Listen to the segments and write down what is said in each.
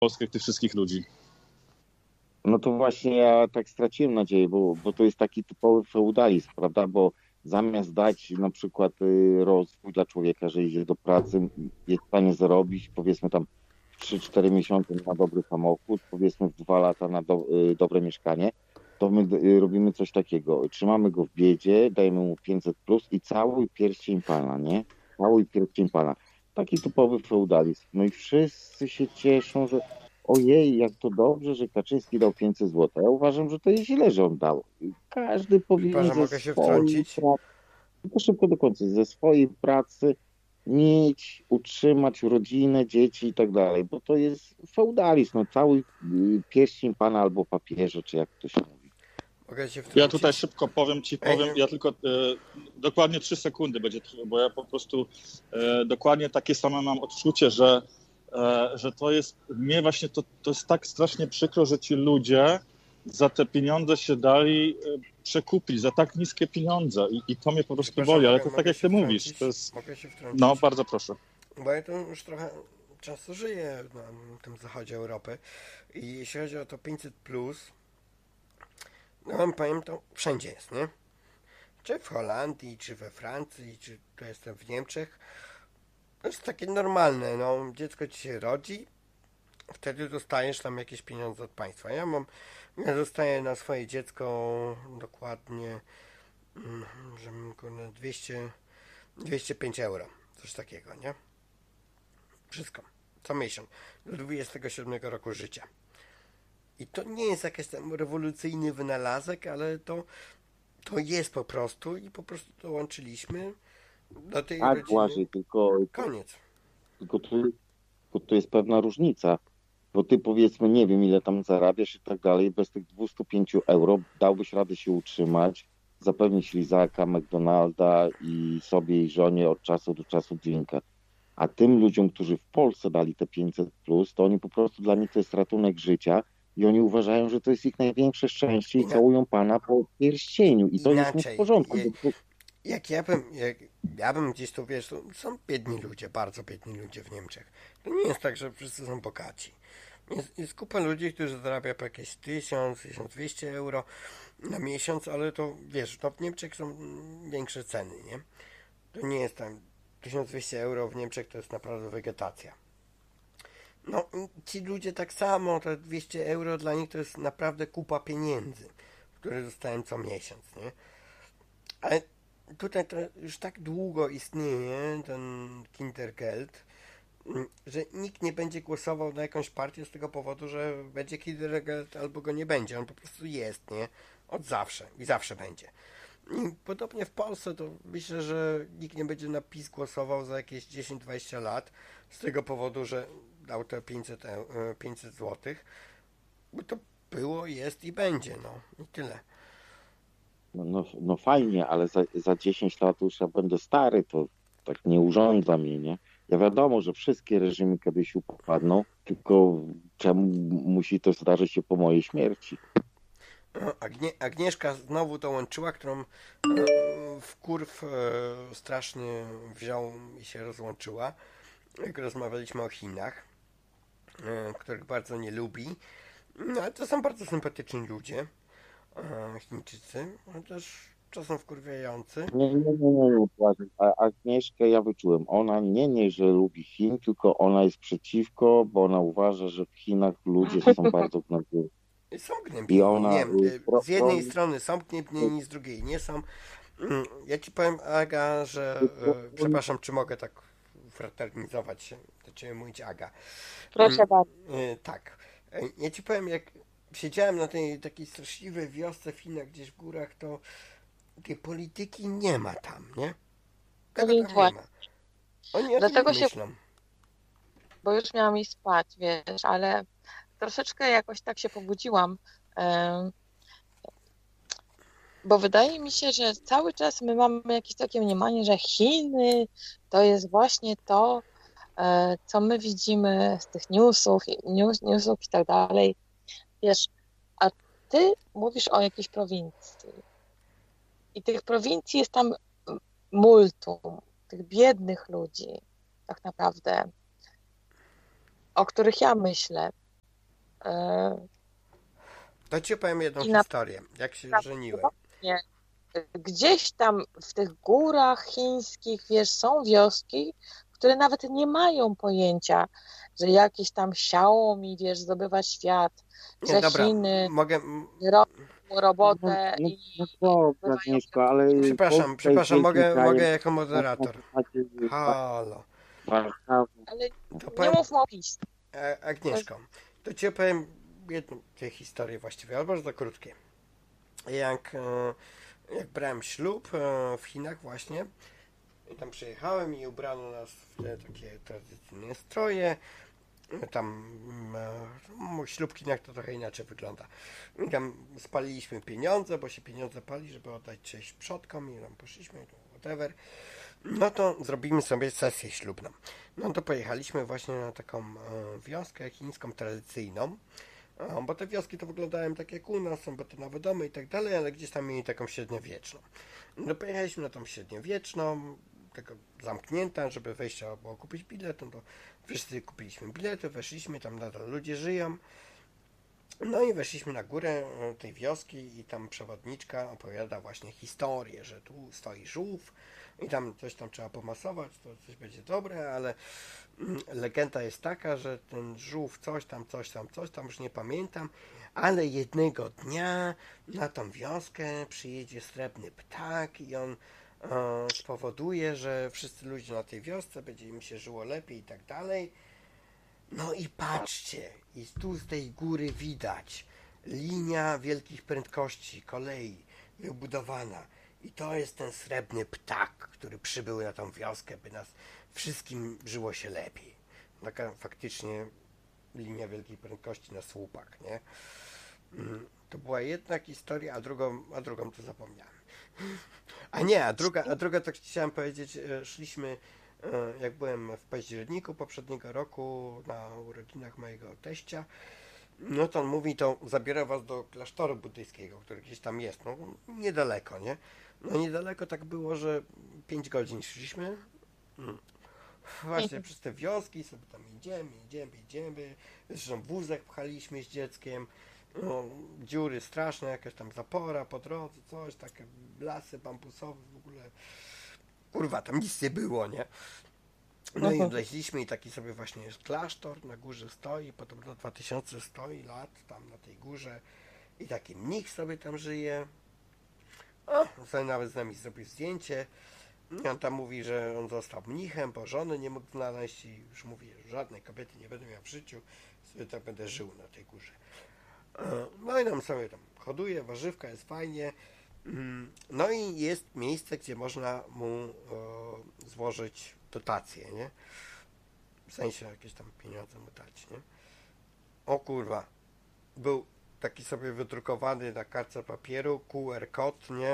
Polskę tych wszystkich ludzi. No to właśnie ja tak straciłem nadzieję, bo to jest taki typowy feudalizm, prawda? Bo zamiast dać na przykład rozwój dla człowieka, że idzie do pracy, jest w stanie zarobić, powiedzmy tam w 3-4 miesiące na dobry samochód, powiedzmy w 2 lata na dobre mieszkanie, to my robimy coś takiego. Trzymamy go w biedzie, dajemy mu 500 plus i cały pierścień pana, nie? Cały pierścień pana. Taki typowy feudalizm. No i wszyscy się cieszą, że ojej, jak to dobrze, że Kaczyński dał 500 zł. Ja uważam, że to jest źle, że on dał. Każdy powinien Przepraszam, ze mogę się swojej wtrącić? pracy, tylko szybko do końca, ze swojej pracy mieć, utrzymać rodzinę, dzieci i tak dalej, bo to jest feudalizm, no cały pierścień pana albo papieża, czy jak to się mówi. Mogę się wtrącić? Ja tutaj szybko powiem, ja tylko dokładnie 3 sekundy będzie, bo ja po prostu dokładnie takie same mam odczucie, że to jest, mnie właśnie to jest tak strasznie przykro, że ci ludzie za te pieniądze się dali przekupić, za tak niskie pieniądze i to mnie po prostu boli, ale to jest tak jak ty mówisz. To jest... Mogę się wtrącić? No, bardzo proszę. Bo ja tu już trochę czasu żyję na tym zachodzie Europy i jeśli chodzi o to 500+, no wam powiem, to wszędzie jest, nie? Czy w Holandii, czy we Francji, czy tu jestem w Niemczech. To jest takie normalne, no, dziecko ci się rodzi, wtedy dostajesz tam jakieś pieniądze od państwa. Ja dostaję na swoje dziecko dokładnie, żebym 205 euro, coś takiego, nie? Wszystko, co miesiąc, do 27 roku życia. I to nie jest jakiś tam rewolucyjny wynalazek, ale to jest po prostu i po prostu dołączyliśmy do tej Tak, rodziny. właśnie, Koniec. Tylko tu jest pewna różnica, bo ty powiedzmy, nie wiem ile tam zarabiasz i tak dalej, bez tych 205 euro dałbyś radę się utrzymać, zapewnić lizaka, McDonalda i sobie i żonie od czasu do czasu drinka. A tym ludziom, którzy w Polsce dali te 500 plus, to oni po prostu dla nich to jest ratunek życia i oni uważają, że to jest ich największe szczęście i całują pana po pierścieniu i to jest nie w porządku. Jak ja bym gdzieś tu, wiesz, to są biedni ludzie, bardzo biedni ludzie w Niemczech. To nie jest tak, że wszyscy są bogaci. Jest kupa ludzi, którzy zarabia po jakieś 1000-1200 euro na miesiąc, ale to, wiesz, to w Niemczech są większe ceny, nie? To nie jest tam 1200 euro w Niemczech, to jest naprawdę wegetacja. No, ci ludzie tak samo, te 200 euro dla nich to jest naprawdę kupa pieniędzy, które dostałem co miesiąc, nie? Ale tutaj to już tak długo istnieje ten Kindergeld, że nikt nie będzie głosował na jakąś partię z tego powodu, że będzie Kindergeld albo go nie będzie. On po prostu jest, nie? Od zawsze i zawsze będzie. I podobnie w Polsce to myślę, że nikt nie będzie na PiS głosował za jakieś 10-20 lat z tego powodu, że dał te 500 zł, bo to było, jest i będzie, no i tyle. No fajnie, ale za 10 lat już ja będę stary, to tak nie urządza mnie, nie? Ja wiadomo, że wszystkie reżimy kiedyś upadną, tylko czemu musi to zdarzyć się po mojej śmierci? No, Agnieszka znowu dołączyła, którą wkurw strasznie wziął i się rozłączyła, jak rozmawialiśmy o Chinach, których bardzo nie lubi. No, ale to są bardzo sympatyczni ludzie, Chińczycy, chociaż czasem wkurwiający. Nie. Agnieszkę ja wyczułem. Ona nie, że lubi Chin, tylko ona jest przeciwko, bo ona uważa, że w Chinach ludzie są bardzo gnębieni. Są gnębieni, ona, z jednej strony są gnębieni, z drugiej nie są. Ja ci powiem, Aga, że przepraszam, czy mogę tak fraternizować się, do ciebie mówić Aga. Proszę bardzo. Tak. Ja ci powiem, jak siedziałem na tej takiej straszliwej wiosce w Chinach, gdzieś w górach, to tej polityki nie ma tam, nie? Tego tam nie ma. Oni o tym myślą. Bo już miałam iść spać, wiesz, ale troszeczkę jakoś tak się pobudziłam, bo wydaje mi się, że cały czas my mamy jakieś takie mniemanie, że Chiny to jest właśnie to, co my widzimy z tych newsów i tak dalej. Wiesz, a ty mówisz o jakiejś prowincji i tych prowincji jest tam multum, tych biednych ludzi tak naprawdę, o których ja myślę. E, To ci opowiem jedną I na historię, jak się żeniłem. nie, gdzieś tam w tych górach chińskich, wiesz, są wioski, które nawet nie mają pojęcia, że jakiś tam Xiaomi, wiesz, zdobywa świat, Nie, że dobra, Chiny mogę... robią No, robotę no, i no dobra, zdobywają Agnieszko, ale Polska jest Przepraszam, wielkim mogę krajem. jako Można moderator. słuchać Halo. Warszawy. ale To nie powiem, mówmy o PiS. To jest, Agnieszko, to ci opowiem jedną tę historię właściwie, albo za krótkie. Jak, jak brałem ślub w Chinach właśnie, i tam przyjechałem i ubrano nas w te takie tradycyjne stroje. Tam mój ślub w Chinach to trochę inaczej wygląda. I tam spaliliśmy pieniądze, bo się pieniądze pali, żeby oddać cześć przodkom i tam poszliśmy, whatever. No to zrobimy sobie sesję ślubną. No to pojechaliśmy właśnie na taką wioskę chińską tradycyjną, bo te wioski to wyglądają tak jak u nas, są betonowe domy i tak dalej, ale gdzieś tam mieli taką średniowieczną. No pojechaliśmy na tą średniowieczną, taka zamknięta, żeby wejść trzeba było kupić bilet, no to wszyscy kupiliśmy bilety, weszliśmy, tam nadal ludzie żyją. No i weszliśmy na górę tej wioski i tam przewodniczka opowiada właśnie historię, że tu stoi żółw i tam coś tam trzeba pomasować, to coś będzie dobre, ale legenda jest taka, że ten żółw coś tam, już nie pamiętam, ale jednego dnia na tą wioskę przyjedzie srebrny ptak i on spowoduje, że wszyscy ludzie na tej wiosce będzie im się żyło lepiej i tak dalej. No i patrzcie, i tu z tej góry widać linia wielkich prędkości kolei wybudowana. I to jest ten srebrny ptak, który przybył na tą wioskę, by nas wszystkim żyło się lepiej. Taka faktycznie linia wielkiej prędkości na słupach, nie? To była jedna historia, a drugą to zapomniałem. A druga to chciałem powiedzieć, szliśmy, jak byłem w październiku poprzedniego roku na urodzinach mojego teścia, no to on mówi, to zabiorę was do klasztoru buddyjskiego, który gdzieś tam jest, no niedaleko, nie? No niedaleko tak było, że 5 godzin szliśmy, właśnie przez te wioski sobie tam idziemy, zresztą wózek pchaliśmy z dzieckiem, no, dziury straszne, jakaś tam zapora po drodze, coś, takie lasy bambusowe w ogóle, kurwa, tam nic nie było, nie? No i wleźliśmy i taki sobie właśnie jest klasztor, na górze stoi, potem do 2000 stoi lat tam na tej górze i taki mnich sobie tam żyje. O, sobie nawet z nami zrobił zdjęcie. I on tam mówi, że on został mnichem, bo żony nie mógł znaleźć i już mówi, że żadnej kobiety nie będę miał w życiu, sobie tak będę żył na tej górze. No i nam sobie tam hoduje, warzywka, jest fajnie. No i jest miejsce, gdzie można mu złożyć dotację, nie? W sensie jakieś tam pieniądze mu dać, nie? O kurwa, był taki sobie wydrukowany na kartce papieru QR kod, nie?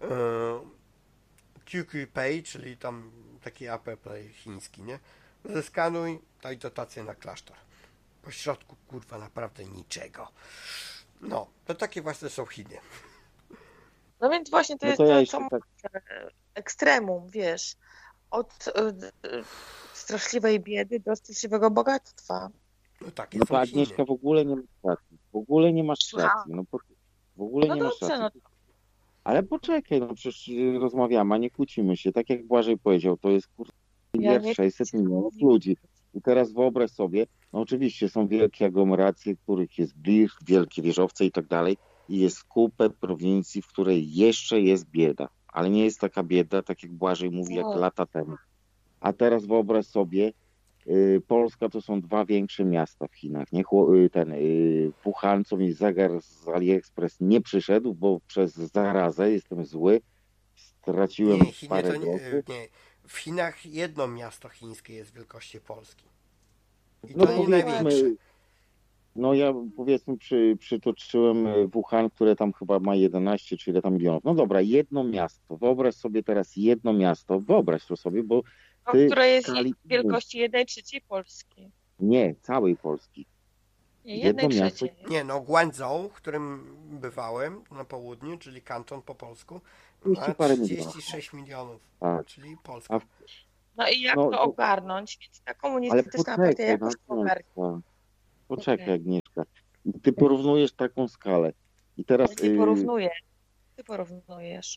QQ Pay, czyli tam taki Apple Pay chiński, nie? Zeskanuj, daj dotację na klasztor. Po środku, kurwa, naprawdę niczego. No, to takie właśnie są Chiny. no więc właśnie to No jest to ja to, jeszcze co tak, ekstremum, wiesz, od straszliwej biedy do straszliwego bogactwa. No takie no są to Chiny. Agnieszka w ogóle nie masz racji. W ogóle nie masz racji. No w ogóle No nie masz dobrze, racji. no Ale poczekaj, no przecież rozmawiamy, a nie kłócimy się. Tak jak Błażej powiedział, to jest ja miliard nie 600 milionów ludzi. I teraz wyobraź sobie, no oczywiście są wielkie aglomeracje, w których jest wielkie wieżowce i tak dalej, i jest kupę prowincji, w której jeszcze jest bieda. Ale nie jest taka bieda, tak jak Błażej mówi, jak lata temu. A teraz wyobraź sobie, Polska to są 2 większe miasta w Chinach. Nie? Wuhan, co mi zegar z AliExpress nie przyszedł, bo przez zarazę jestem zły. Straciłem Nie, Chiny parę to groszy. nie. W Chinach jedno miasto chińskie jest wielkości Polski. I No to nie powiedzmy, największe. no ja powiedzmy przytoczyłem Wuhan, które tam chyba ma 11 czy ile tam milionów. No dobra, jedno miasto. Wyobraź sobie teraz jedno miasto. Wyobraź to sobie, bo ty które w jest skali... wielkości 1/3 Polski. Nie, całej Polski. Nie, Jedno miasto. 1/3. Nie, no Guangzhou, w którym bywałem na południu, czyli kanton po polsku, 30 ma parę milionów. 36 milionów, Tak. czyli Polska. No i jak No, to ogarnąć? Więc ta ale komunistyczna partia poczekaj, jakoś to ogarnia. Poczekaj, Okej. Agnieszka. I ty porównujesz taką skalę. I teraz... Nie porównuję. Ty porównujesz.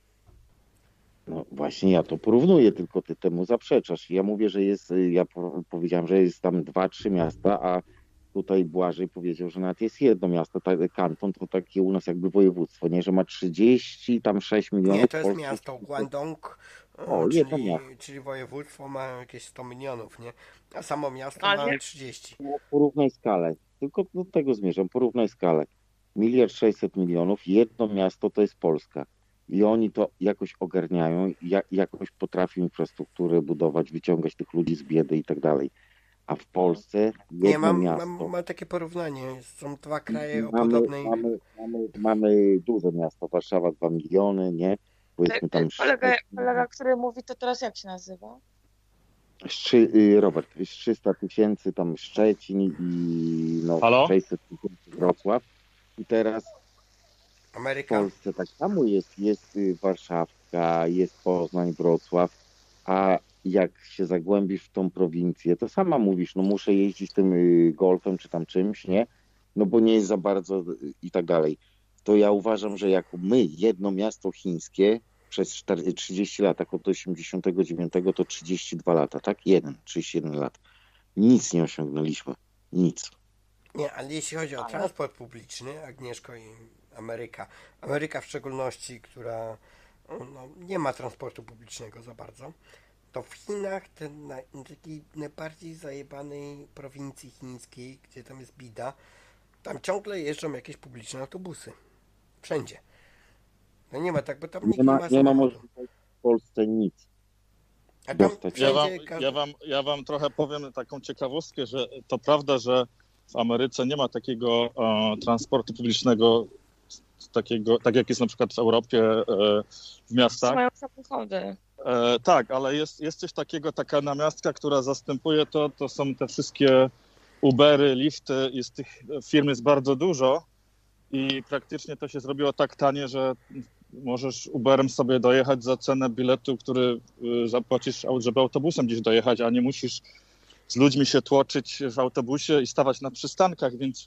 No właśnie ja to porównuję, tylko ty temu zaprzeczasz. Ja mówię, że jest, powiedziałem, że jest tam 2-3 miasta, a tutaj Błażej powiedział, że nawet jest jedno miasto, kanton, to takie u nas jakby województwo, nie, że ma 36 milionów. Nie, to jest Polski, miasto Guangdong, jedno miasto. czyli województwo ma jakieś 100 milionów, nie? A samo miasto Ale- ma 30. Porównaj skalę, tylko do tego zmierzam, porównaj skalę. 1,6 mld, jedno miasto to jest Polska. I oni to jakoś ogarniają, jakoś potrafią infrastrukturę budować, wyciągać tych ludzi z biedy i tak dalej. A w Polsce jedno Nie, mam miasto. takie porównanie. Są dwa kraje o Mamy, podobnej... mamy duże miasto, Warszawa 2 miliony, nie? Powiedzmy tam Kolega, który mówi, to teraz jak się nazywa? Robert, 300 tysięcy tam Szczecin i no Halo? 600 tysięcy Wrocław. I teraz w Ameryka. Polsce tak samo jest Warszawka, jest Poznań, Wrocław, a jak się zagłębisz w tą prowincję, to sama mówisz, no muszę jeździć tym golfem czy tam czymś, nie? No bo nie jest za bardzo i tak dalej. To ja uważam, że jak my, jedno miasto chińskie przez 30 lat, tak od 89 to 32 lata, tak? 31 lat. Nic nie osiągnęliśmy. Nic. Nie, ale jeśli chodzi o transport publiczny, Agnieszko i Ameryka w szczególności, która no, nie ma transportu publicznego za bardzo, to w Chinach, takiej najbardziej zajebanej prowincji chińskiej, gdzie tam jest bida, tam ciągle jeżdżą jakieś publiczne autobusy. Wszędzie. No nie ma tak, bo tam nikt nie ma Nie ma samochodu. możliwości w Polsce nic. A tam dostać. Ja wam trochę powiem taką ciekawostkę, że to prawda, że w Ameryce nie ma takiego transportu publicznego, takiego, tak jak jest na przykład w Europie, w miastach. Mają samochody. Tak, ale jest coś takiego, taka namiastka, która zastępuje to są te wszystkie Ubery, Lifty, tych firm jest bardzo dużo i praktycznie to się zrobiło tak tanie, że możesz Uberem sobie dojechać za cenę biletu, który zapłacisz, żeby autobusem gdzieś dojechać, a nie musisz z ludźmi się tłoczyć w autobusie i stawać na przystankach, więc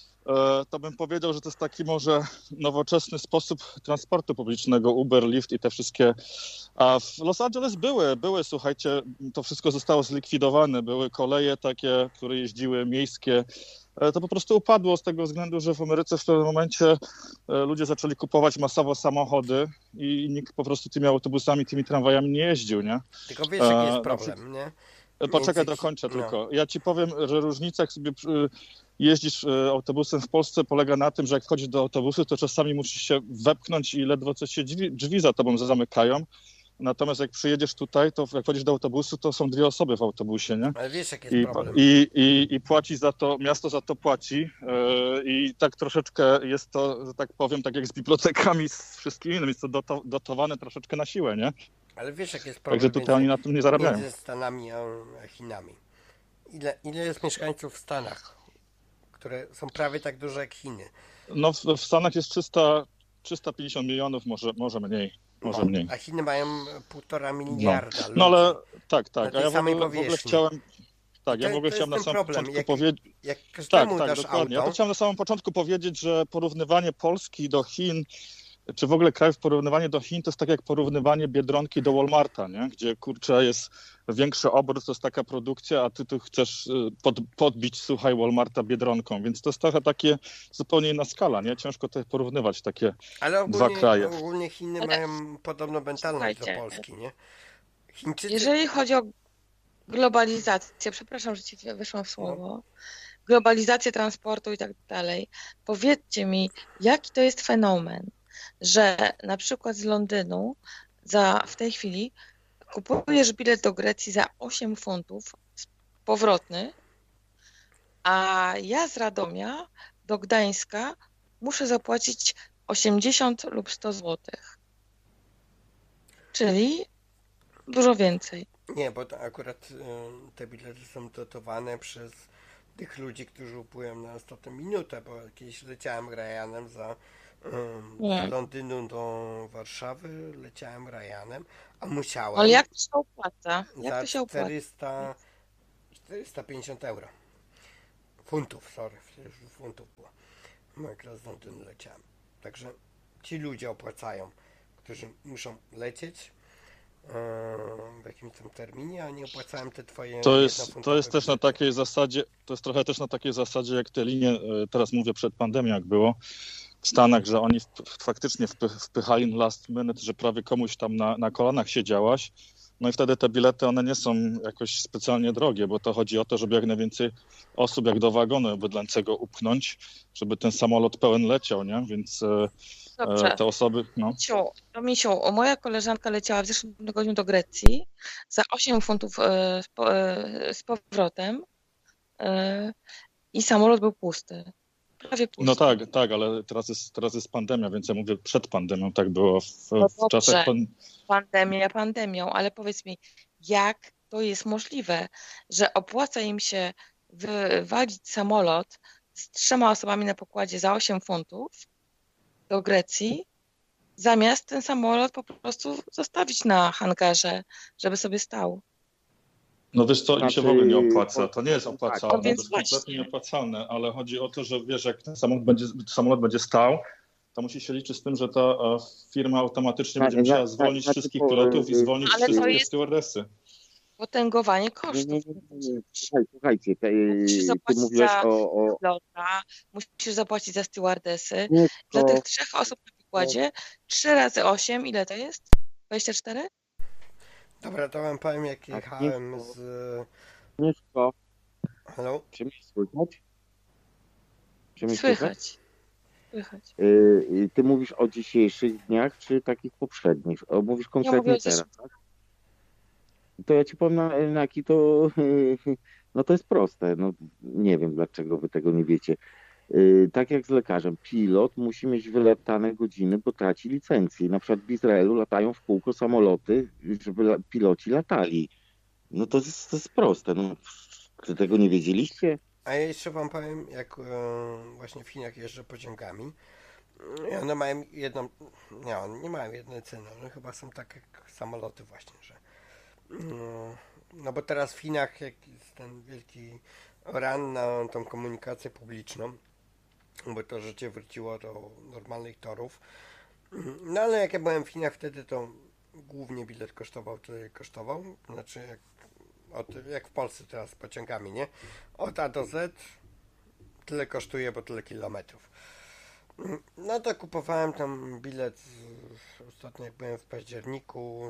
to bym powiedział, że to jest taki może nowoczesny sposób transportu publicznego, Uber, Lyft i te wszystkie. A w Los Angeles były, słuchajcie, to wszystko zostało zlikwidowane, były koleje takie, które jeździły miejskie. To po prostu upadło z tego względu, że w Ameryce w pewnym momencie ludzie zaczęli kupować masowo samochody i nikt po prostu tymi autobusami, tymi tramwajami nie jeździł, nie? Tylko wiesz, jaki jest problem, nie? Poczekaj, dokończę tylko. Ja ci powiem, że różnica, jak sobie jeździsz autobusem w Polsce, polega na tym, że jak wchodzisz do autobusu, to czasami musisz się wepchnąć i ledwo co się drzwi za tobą zamykają. Natomiast jak przyjedziesz tutaj, to jak wchodzisz do autobusu, to są 2 osoby w autobusie, nie? Ale wiesz, jaki jest problem. I płaci za to, miasto za to płaci i tak troszeczkę jest to, że tak powiem, tak jak z bibliotekami, z wszystkim innym, jest to dotowane troszeczkę na siłę, nie? Ale wiesz, jaki jest problem. Także tutaj oni na tym nie zarabiają. Między Stanami a Chinami. Ile jest mieszkańców w Stanach, które są prawie tak duże jak Chiny? No w Stanach jest 350 milionów, może mniej. Może mniej. A Chiny mają 1,5 miliarda ludzi. No ale tak. Na A tej ja samej w ogóle powierzchni. chciałem. Tak, To- ja w ogóle to chciałem na jest ten samym problem. początku powiedzieć. Jak każdemu Tak, dasz dokładnie. Ja auto, to chciałem na samym początku powiedzieć, że porównywanie Polski do Chin, czy w ogóle krajów porównywanie do Chin, to jest tak jak porównywanie Biedronki do Walmarta, nie? Gdzie kurczę jest większy obrót, to jest taka produkcja, a ty tu chcesz podbić, słuchaj, Walmarta Biedronką, więc to jest trochę takie zupełnie inna skala, nie? Ciężko to porównywać takie ale dwa kraje. ogólnie Chiny Ale- mają podobną mentalność do Słuchajcie. Polski, nie? Chińczycy... Jeżeli chodzi o globalizację, przepraszam, że ci wyszłam w słowo, globalizację transportu i tak dalej, powiedzcie mi, jaki to jest fenomen, że na przykład z Londynu w tej chwili kupujesz bilet do Grecji za 8 funtów powrotny, a ja z Radomia do Gdańska muszę zapłacić 80 lub 100 złotych. Czyli dużo więcej. Nie, bo to akurat te bilety są dotowane przez tych ludzi, którzy upłyją na 100 minutę, bo kiedyś leciałem Ryanem z Londynu do Warszawy, leciałem Ryanem, a musiałem Ale jak to się opłaca? Jak za to się opłaca? 450 euro. Funtów, sorry, funtów było. jak raz z Londynu leciałem. Także ci ludzie opłacają, którzy muszą lecieć w jakimś tam terminie, a nie opłacają te twoje To jednofuntowe jest też na bilety. takiej zasadzie, to jest trochę też na takiej zasadzie, jak te linie, teraz mówię przed pandemią, jak było w Stanach, że oni faktycznie wpychali last minute, że prawie komuś tam na kolanach siedziałaś. No i wtedy te bilety, one nie są jakoś specjalnie drogie, bo to chodzi o to, żeby jak najwięcej osób jak do wagonu bydlęcego upchnąć, żeby ten samolot pełen leciał, nie? Więc Dobrze. te osoby, no. Misiu, moja koleżanka leciała w zeszłym tygodniu do Grecji za 8 funtów z powrotem i samolot był pusty. Prawie pusty. No tak, ale teraz jest pandemia, więc ja mówię przed pandemią, tak było w czasach Pandemią, ale powiedz mi, jak to jest możliwe, że opłaca im się wywalić samolot z 3 osobami na pokładzie za 8 funtów do Grecji, zamiast ten samolot po prostu zostawić na hangarze, żeby sobie stał. No wiesz co, im się w ogóle nie opłaca. To nie jest opłacalne, to więc jest kompletnie właśnie. nieopłacalne, ale chodzi o to, że wiesz, jak ten samolot będzie stał, to musi się liczyć z tym, że ta firma automatycznie będzie musiała zwolnić wszystkich pilotów i zwolnić Ale to wszystkie jest- stewardessy. Potęgowanie kosztów. Słuchajcie, Musisz ty zapłacić mówiłeś za o pilota, musisz zapłacić za stewardessy. nie, Dla to, tych 3 osób na pokładzie 3 razy 8, ile to jest? 24? Dobra, to wam powiem, jak Tak, jechałem nie, z... Nisko. Hello? Czy mnie słychać? Czy mnie słychać? Słychać. Ty mówisz o dzisiejszych dniach, czy takich poprzednich? Mówisz konkretnie mówię o teraz, tak? To ja ci powiem, na jaki to... No to jest proste. No, nie wiem, dlaczego wy tego nie wiecie. Tak jak z lekarzem, pilot musi mieć wylatane godziny, bo traci licencję. Na przykład w Izraelu latają w kółko samoloty, żeby piloci latali. No to jest proste. No, czy tego nie wiedzieliście? A ja jeszcze wam powiem, jak właśnie w Chinach jeżdżę pociągami. I one mają jedną... Nie, one nie mają jednej ceny. One chyba są tak jak samoloty właśnie, że... No bo teraz w Chinach, jak jest ten wielki run na tą komunikację publiczną, bo to życie wróciło do normalnych torów. No ale jak ja byłem w Chinach wtedy, to głównie bilet kosztował tyle kosztował. Znaczy jak w Polsce teraz z pociągami, nie? Od A do Z tyle kosztuje, bo tyle kilometrów. No to kupowałem tam bilet ostatnio jak byłem w październiku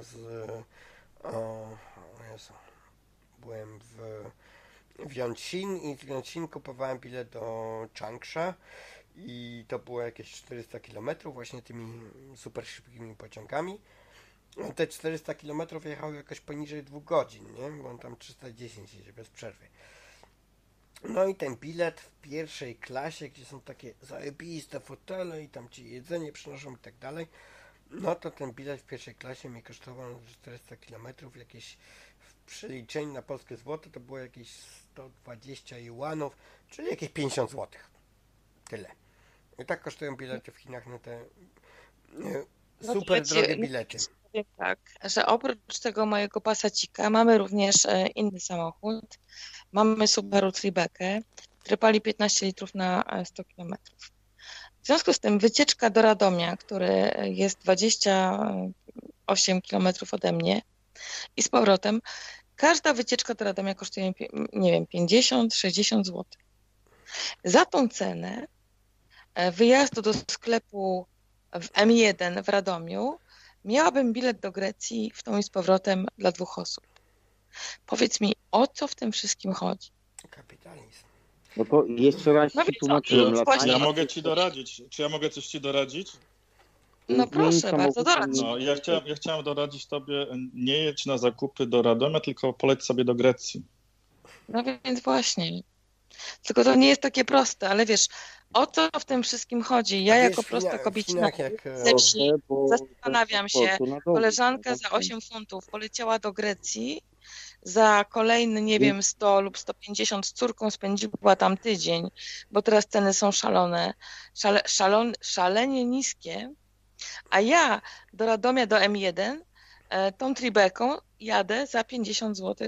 Jezu, byłem w Yongxin i w Yongxin kupowałem bilet do Changsha i to było jakieś 400 km właśnie tymi super szybkimi pociągami. No te 400 km jechały jakoś poniżej 2 godzin, nie? Bo on tam 310 jedzie bez przerwy. No i ten bilet w pierwszej klasie, gdzie są takie zajebiste fotele i tam ci jedzenie przynoszą i tak dalej, no to ten bilet w pierwszej klasie mi kosztował 400 km, jakieś w przeliczeniu na polskie złoto to było jakieś 120 juanów, czyli jakieś 50 zł. Tyle. I tak kosztują bilety w Chinach na te super drogie bilety. Powiem tak, że oprócz tego mojego Passacika mamy również inny samochód. Mamy Subaru Tribekę, który pali 15 litrów na 100 km. W związku z tym wycieczka do Radomia, który jest 28 km ode mnie i z powrotem, każda wycieczka do Radomia kosztuje, nie wiem, 50-60 zł. Za tą cenę wyjazdu do sklepu w M1 w Radomiu miałabym bilet do Grecji w tą i z powrotem dla 2 osób. Powiedz mi, o co w tym wszystkim chodzi? Kapitalizm. No to jeszcze raz No ci więc tłumaczyłem. właśnie- Czy ja latanie- mogę ci doradzić? Czy ja mogę coś ci doradzić? No proszę, samochód- bardzo doradź. No, ja chciałem doradzić tobie, nie jedź na zakupy do Radomia, tylko poleć sobie do Grecji. No więc właśnie. Tylko to nie jest takie proste, ale wiesz, o co w tym wszystkim chodzi? Ja A jako wiesz, prosta w kobiecina Chinach jak ze wsi bo- zastanawiam bo- się, to na dole, koleżanka no, za 8 funtów poleciała do Grecji, za kolejny, nie wiem, 100 lub 150 z córką spędziła tam tydzień, bo teraz ceny są szalone, szalenie niskie, a ja do Radomia, do M1 tą Tribeką jadę za 50 zł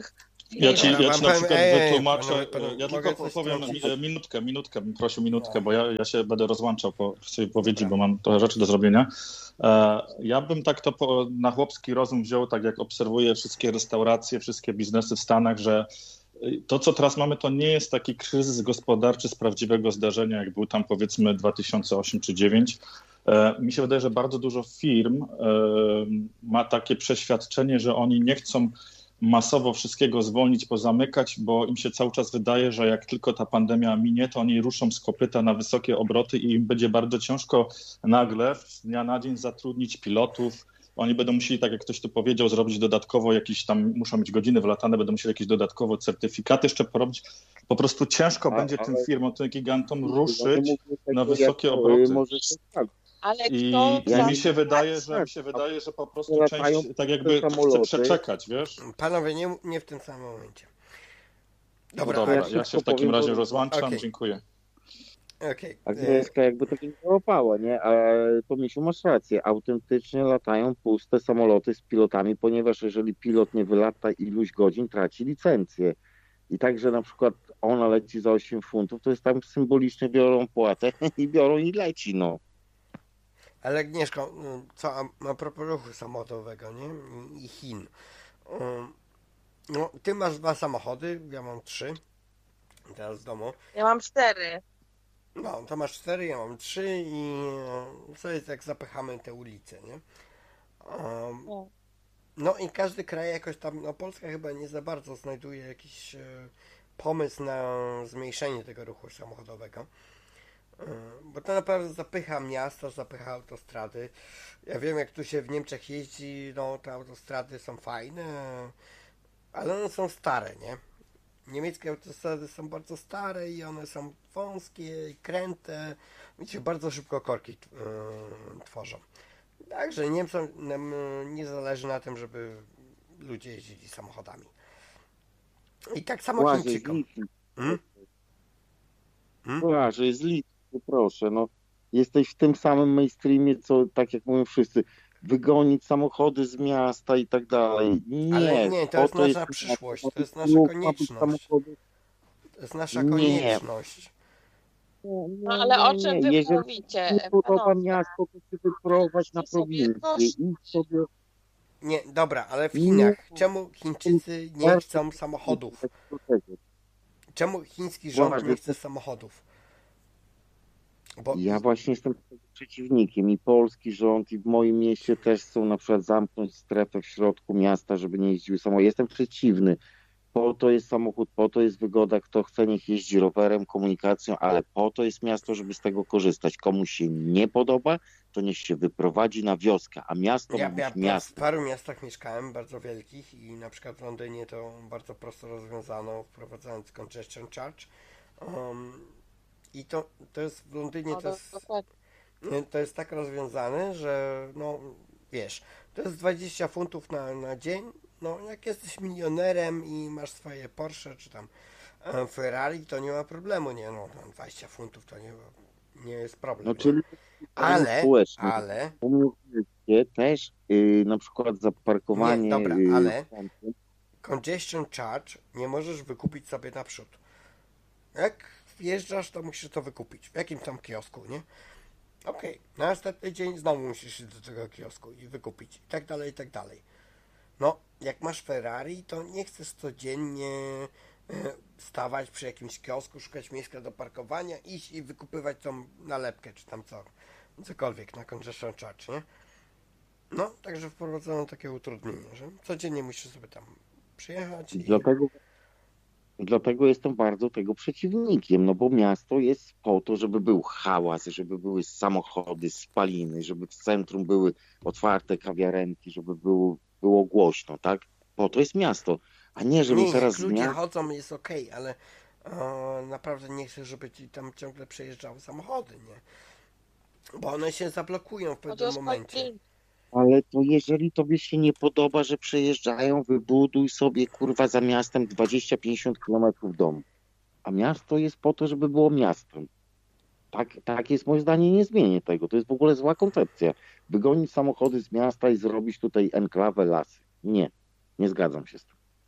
Ja ci Dobra, na wam powiem, przykład wytłumaczę, panowie, ja mogę tylko coś powiem wtrącić? minutkę, bym prosił minutkę, bo ja się będę rozłączał w swojej wypowiedzi, Dobra. bo mam trochę rzeczy do zrobienia. Ja bym tak to na chłopski rozum wziął, tak jak obserwuję wszystkie restauracje, wszystkie biznesy w Stanach, że to, co teraz mamy, to nie jest taki kryzys gospodarczy z prawdziwego zdarzenia, jak był tam powiedzmy 2008 czy 2009. Mi się wydaje, że bardzo dużo firm ma takie przeświadczenie, że oni nie chcą masowo wszystkiego zwolnić, pozamykać, bo im się cały czas wydaje, że jak tylko ta pandemia minie, to oni ruszą z kopyta na wysokie obroty i im będzie bardzo ciężko nagle z dnia na dzień zatrudnić pilotów. Oni będą musieli, tak jak ktoś tu powiedział, zrobić dodatkowo jakieś tam, muszą mieć godziny wlatane, będą musieli jakieś dodatkowo certyfikaty jeszcze porobić. Po prostu ciężko będzie tym firmom, tym gigantom ruszyć na wysokie obroty. Ale I kto mi się wydaje, że po prostu część tak jakby chce przeczekać, wiesz? Panowie, nie w tym samym momencie. Dobra, ja się w takim razie rozłączam, dziękuję. Okej. Agnieszka jakby tak nie załapała, nie? A to Misiu, masz rację. Autentycznie latają puste samoloty z pilotami, ponieważ jeżeli pilot nie wylata iluś godzin, traci licencję. I także na przykład ona leci za 8 funtów, to jest tam symbolicznie biorą płatę i biorą i leci, no. Ale Agnieszko, co a propos ruchu samolotowego, nie? I Chin. No, ty masz 2 samochody, ja mam 3. Teraz w domu. Ja mam 4. No, to masz 4, ja mam 3 i co jest jak zapychamy te ulice, nie? No i każdy kraj jakoś tam, no Polska chyba nie za bardzo znajduje jakiś pomysł na zmniejszenie tego ruchu samochodowego. Bo to naprawdę zapycha miasta, zapycha autostrady. Ja wiem, jak tu się w Niemczech jeździ, no te autostrady są fajne, ale one są stare, nie? Niemieckie autostrady są bardzo stare i one są wąskie i kręte. Widzicie, bardzo szybko korki tworzą. Także Niemcom nie zależy na tym, żeby ludzie jeździli samochodami. I tak samo Chińczykom. Że jest liczny, proszę, no. Jesteś w tym samym mainstreamie, co tak jak mówią wszyscy, wygonić samochody z miasta i tak dalej. Nie, ale nie, to jest nasza przyszłość, to jest nasza konieczność. To jest nasza konieczność. No ale o czym wy Jeżeli mówicie? nie podoba miasto, to się wyprowadź na prowincję. Idź sobie. Nie, dobra, ale w Chinach, czemu Chińczycy nie chcą samochodów? Czemu chiński rząd nie chce samochodów? Bo... Ja właśnie jestem przeciwnikiem i polski rząd i w moim mieście też chcą na przykład zamknąć strefę w środku miasta, żeby nie jeździły samochody. Jestem przeciwny. Po to jest samochód, po to jest wygoda, kto chce niech jeździ rowerem, komunikacją, ale po to jest miasto, żeby z tego korzystać. Komuś się nie podoba, to niech się wyprowadzi na wioskę, a miasto ma być miastem. W paru miastach mieszkałem, bardzo wielkich i na przykład w Londynie to bardzo prosto rozwiązano, wprowadzając congestion charge. I to jest w Londynie to jest tak rozwiązane, że no wiesz, to jest 20 funtów na dzień. No jak jesteś milionerem i masz swoje Porsche czy tam Ferrari, to nie ma problemu, nie, no 20 funtów to nie jest problem. No, czyli ale u mnie też na przykład zaparkowanie. Nie, dobra, ale congestion charge nie możesz wykupić sobie naprzód. Jak wjeżdżasz, to musisz to wykupić w jakimś tam kiosku, nie? Okej, na następny dzień znowu musisz iść do tego kiosku i wykupić i tak dalej, i tak dalej. No, jak masz Ferrari, to nie chcesz codziennie stawać przy jakimś kiosku, szukać miejsca do parkowania, iść i wykupywać tą nalepkę, czy tam cokolwiek na congestion charge, nie? No, także wprowadzono takie utrudnienie, że codziennie musisz sobie tam przyjechać i... Dlatego jestem bardzo tego przeciwnikiem, no bo miasto jest po to, żeby był hałas, żeby były samochody, spaliny, żeby w centrum były otwarte kawiarenki, żeby było głośno, tak? Po to jest miasto, a nie żeby teraz... ludzie chodzą, jest okej, ale naprawdę nie chcę, żeby ci tam ciągle przejeżdżały samochody, nie? Bo one się zablokują w pewnym momencie. Ale to jeżeli tobie się nie podoba, że przejeżdżają, wybuduj sobie kurwa za miastem 20-50 km domu. A miasto jest po to, żeby było miastem. Tak jest moje zdanie, nie zmienię tego. To jest w ogóle zła koncepcja. Wygonić samochody z miasta i zrobić tutaj enklawę, lasy. Nie zgadzam się z tym.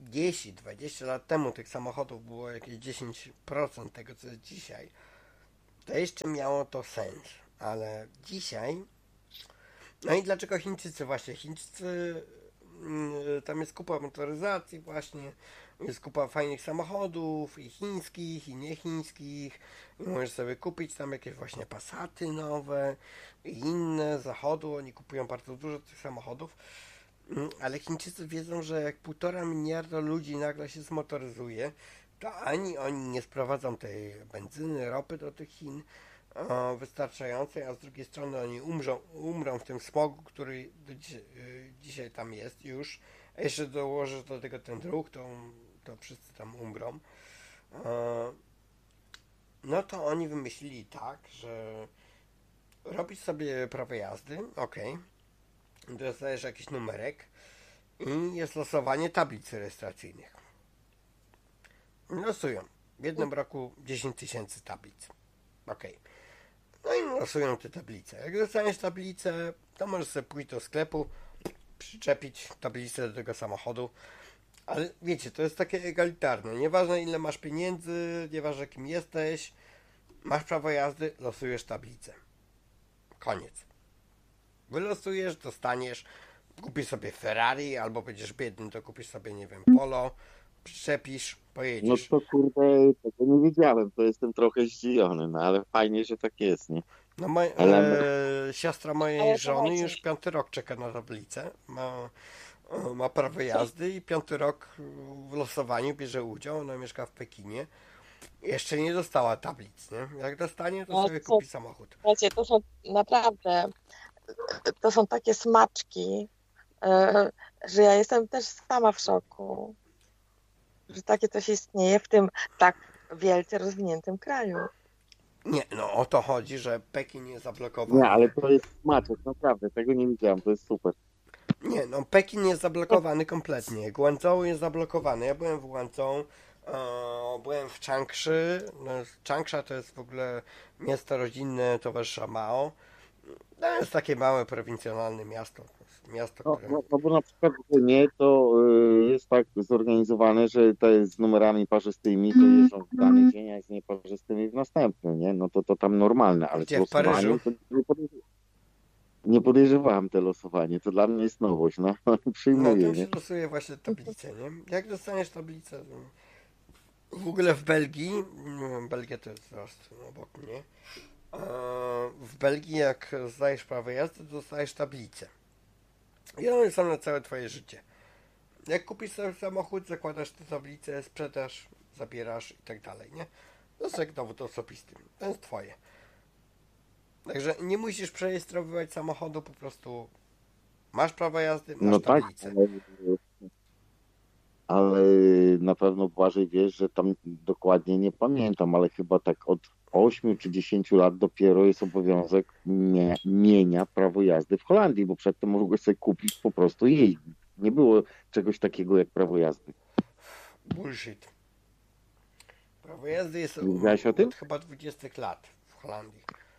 10-20 lat temu tych samochodów było jakieś 10% tego, co jest dzisiaj, to jeszcze miało to sens, ale dzisiaj... No i dlaczego Chińczycy właśnie? Chińczycy, tam jest kupa motoryzacji właśnie, jest kupa fajnych samochodów i chińskich, i niechińskich, i możesz sobie kupić tam jakieś właśnie Passaty nowe i inne z zachodu, oni kupują bardzo dużo tych samochodów, ale Chińczycy wiedzą, że jak 1,5 miliarda ludzi nagle się zmotoryzuje, to ani oni nie sprowadzą tej benzyny, ropy do tych Chin wystarczającej, a z drugiej strony oni umrą w tym smogu, który dzisiaj tam jest już, a jeszcze dołożysz do tego ten ruch, to wszyscy tam umrą. No to oni wymyślili tak, że robisz sobie prawo jazdy, dostajesz jakiś numerek i jest losowanie tablic rejestracyjnych. Losują. W jednym roku 10 000 tablic. No i losują te tablice. Jak dostaniesz tablicę, to możesz sobie pójść do sklepu, przyczepić tablicę do tego samochodu. Ale wiecie, to jest takie egalitarne. Nieważne ile masz pieniędzy, nieważne kim jesteś, masz prawo jazdy, losujesz tablicę. Koniec. Wylosujesz, dostaniesz, kupisz sobie Ferrari, albo będziesz biedny, to kupisz sobie, nie wiem, Polo, przyczepisz, pojedziesz. No to kurde, tego nie wiedziałem, to jestem trochę zdziwiony, no ale fajnie, że tak jest, nie? No siostra mojej żony już 5. rok czeka na tablicę, ma prawo jazdy i 5. rok w losowaniu bierze udział, ona mieszka w Pekinie. Jeszcze nie dostała tablic, nie? Jak dostanie, to sobie kupi samochód. Wiecie, to są naprawdę, to są takie smaczki, że ja jestem też sama w szoku, że takie coś istnieje w tym tak wielce rozwiniętym kraju. Nie, no o to chodzi, że Pekin jest zablokowany. Nie, ale to jest smaczek, naprawdę, tego nie widziałem, to jest super. Nie, no Pekin jest zablokowany kompletnie. Guangzhou jest zablokowany. Ja byłem w Guangzhou, byłem w Changsha. No, Changsha to jest w ogóle miasto rodzinne towarzysza Mao. To jest takie małe, prowincjonalne miasto. Które... No bo na przykład w Płynie to jest tak zorganizowane, że to jest z numerami parzystymi, to jeżdżą w dany dzień, a z nieparzystymi w następny, nie? No to tam normalne, ale Gdzie, z losowaniem to nie podejrzewałem te losowanie, to dla mnie jest nowość, no przyjmuję, No tam nie? się losuje właśnie tablicę, nie? Jak dostaniesz tablicę, w ogóle w Belgii, Belgia to jest zaraz obok mnie, w Belgii jak zdajesz prawo jazdy, to dostajesz tablicę. I one są na całe twoje życie. Jak kupisz sobie samochód, zakładasz tę tablicę, sprzedasz, zabierasz i tak dalej, nie? To jest jak dowód osobisty. To jest twoje. Także nie musisz przerejestrowywać samochodu, po prostu masz prawo jazdy, masz No tak, tablicę. ale na pewno Błażej wiesz, że tam dokładnie nie pamiętam, ale chyba tak od 8 czy 10 lat dopiero jest obowiązek mienia prawo jazdy w Holandii, bo przedtem mogłeś sobie kupić po prostu i jeździć. Nie było czegoś takiego jak prawo jazdy. Bullshit. Prawo jazdy jest Wiedziałeś o tym? od chyba 20 lat w Holandii.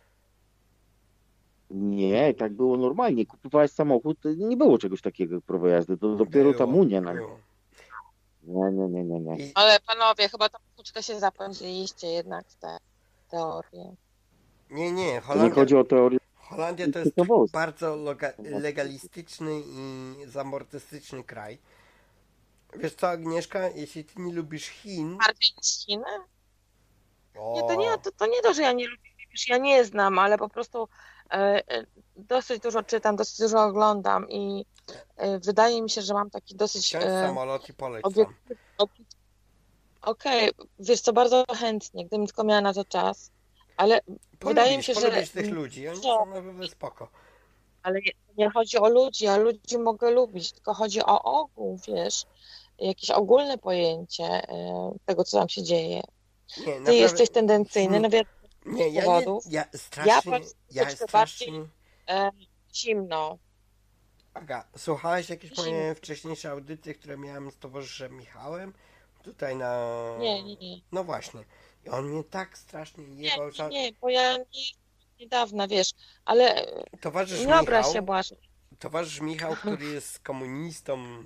Nie, tak było normalnie. Kupowałeś samochód, nie było czegoś takiego jak prawo jazdy. To dopiero ta Unia nam. Nie. Ale panowie, chyba to troszeczkę się zapędziliście jednak w te teorie. Nie, Nie chodzi o teorię. Holandia to jest bardzo legalistyczny i zamortystyczny kraj. Wiesz co, Agnieszka, jeśli ty nie lubisz Chin... Bardziej niż Chiny? Nie, to nie to, że ja nie lubię, wiesz, ja nie znam, ale po prostu dosyć dużo czytam, dosyć dużo oglądam i wydaje mi się, że mam taki dosyć... Wsiądź samolot i poleć tam. Okej, wiesz co, bardzo chętnie, gdybym tylko miała na to czas, ale wydaje mi się, że... tych ludzi, oni są naprawdę spoko. Ale nie chodzi o ludzi, a ludzi mogę lubić, tylko chodzi o ogół, wiesz, jakieś ogólne pojęcie tego, co tam się dzieje. Nie, Ty naprawdę... jesteś tendencyjny, no wiadomo, nie, powodów. Ja strasznie... bardziej zimno. Aga, słuchałeś jakieś moje wcześniejsze audycje, które miałem z towarzyszem Michałem? Tutaj na... Nie. No właśnie. I on mnie tak strasznie jebał. Nie, bo ja niedawno, wiesz, ale towarzysz nie obraź się, Błażej. Towarzysz Michał, który jest komunistą,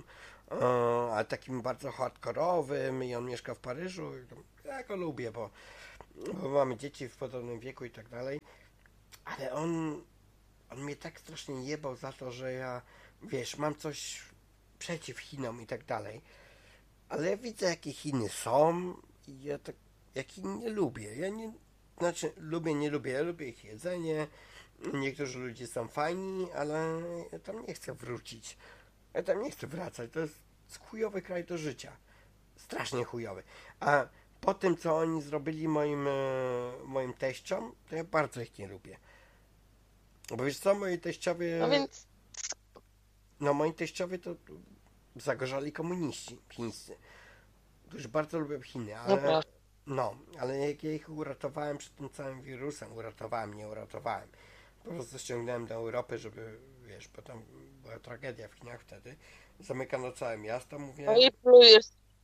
ale takim bardzo hardkorowym i on mieszka w Paryżu. Ja go lubię, bo mamy dzieci w podobnym wieku i tak dalej, ale on mnie tak strasznie jebał za to, że ja, wiesz, mam coś przeciw Chinom i tak dalej, ale ja widzę, jakie Chiny są i ja tak, ja Chin nie lubię. Nie lubię, ja lubię ich jedzenie, niektórzy ludzie są fajni, ale ja tam nie chcę wrócić. Ja tam nie chcę wracać, to jest chujowy kraj do życia. Strasznie chujowy. A po tym, co oni zrobili moim teściom, to ja bardzo ich nie lubię. Bo wiesz co, moi teściowie... No więc... No moi teściowie to zagorzali komuniści chińscy, którzy bardzo lubią Chiny, ale... No, ale jak ja ich uratowałem przed tym całym wirusem, nie uratowałem. Po prostu ściągnąłem do Europy, żeby, wiesz, bo tam była tragedia w Chinach wtedy. Zamykano całe miasto, mówię... No i plujesz.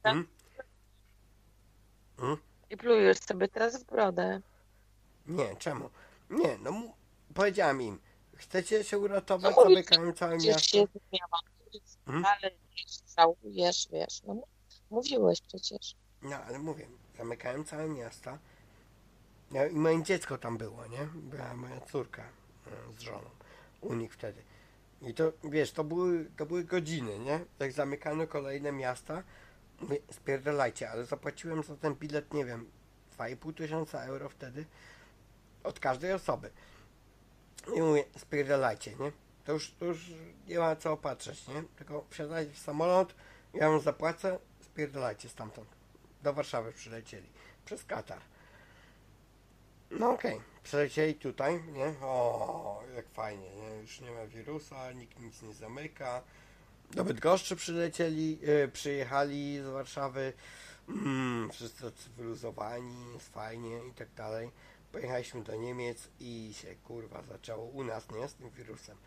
Hmm? I plujesz sobie teraz w brodę. Nie, czemu? Nie, no powiedziałem im, chcecie się uratować, zamykają całe miasto. Się ale żałujesz, wiesz, no mówiłeś przecież. No, ale mówię, zamykałem całe miasta. No, i moje dziecko tam było, nie? Była moja córka z żoną u nich wtedy. I to, wiesz, to były godziny, nie? Jak zamykano kolejne miasta, mówię, spierdolajcie, ale zapłaciłem za ten bilet, nie wiem, 2,5 tysiąca euro wtedy od każdej osoby. I mówię, spierdolajcie, nie? To już nie ma co opatrzeć, nie? Tylko wsiadajcie w samolot, ja wam zapłacę, spierdolajcie stamtąd. Do Warszawy przylecieli. Przez Katar. No okej. Przylecieli tutaj, nie? O, jak fajnie, nie? Już nie ma wirusa, nikt nic nie zamyka. Do Bydgoszczy przyjechali z Warszawy. Wszyscy cywilizowani, jest fajnie i tak dalej. Pojechaliśmy do Niemiec i się kurwa zaczęło u nas, nie? Z tym wirusem.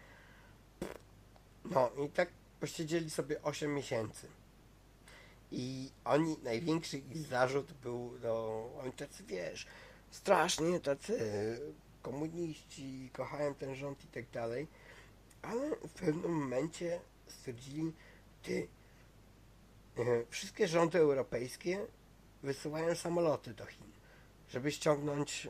No i tak posiedzieli sobie 8 miesięcy. I największy ich zarzut był, no, oni tacy, wiesz, strasznie tacy komuniści, kochają ten rząd i tak dalej, ale w pewnym momencie stwierdzili, wszystkie rządy europejskie wysyłają samoloty do Chin, żeby ściągnąć,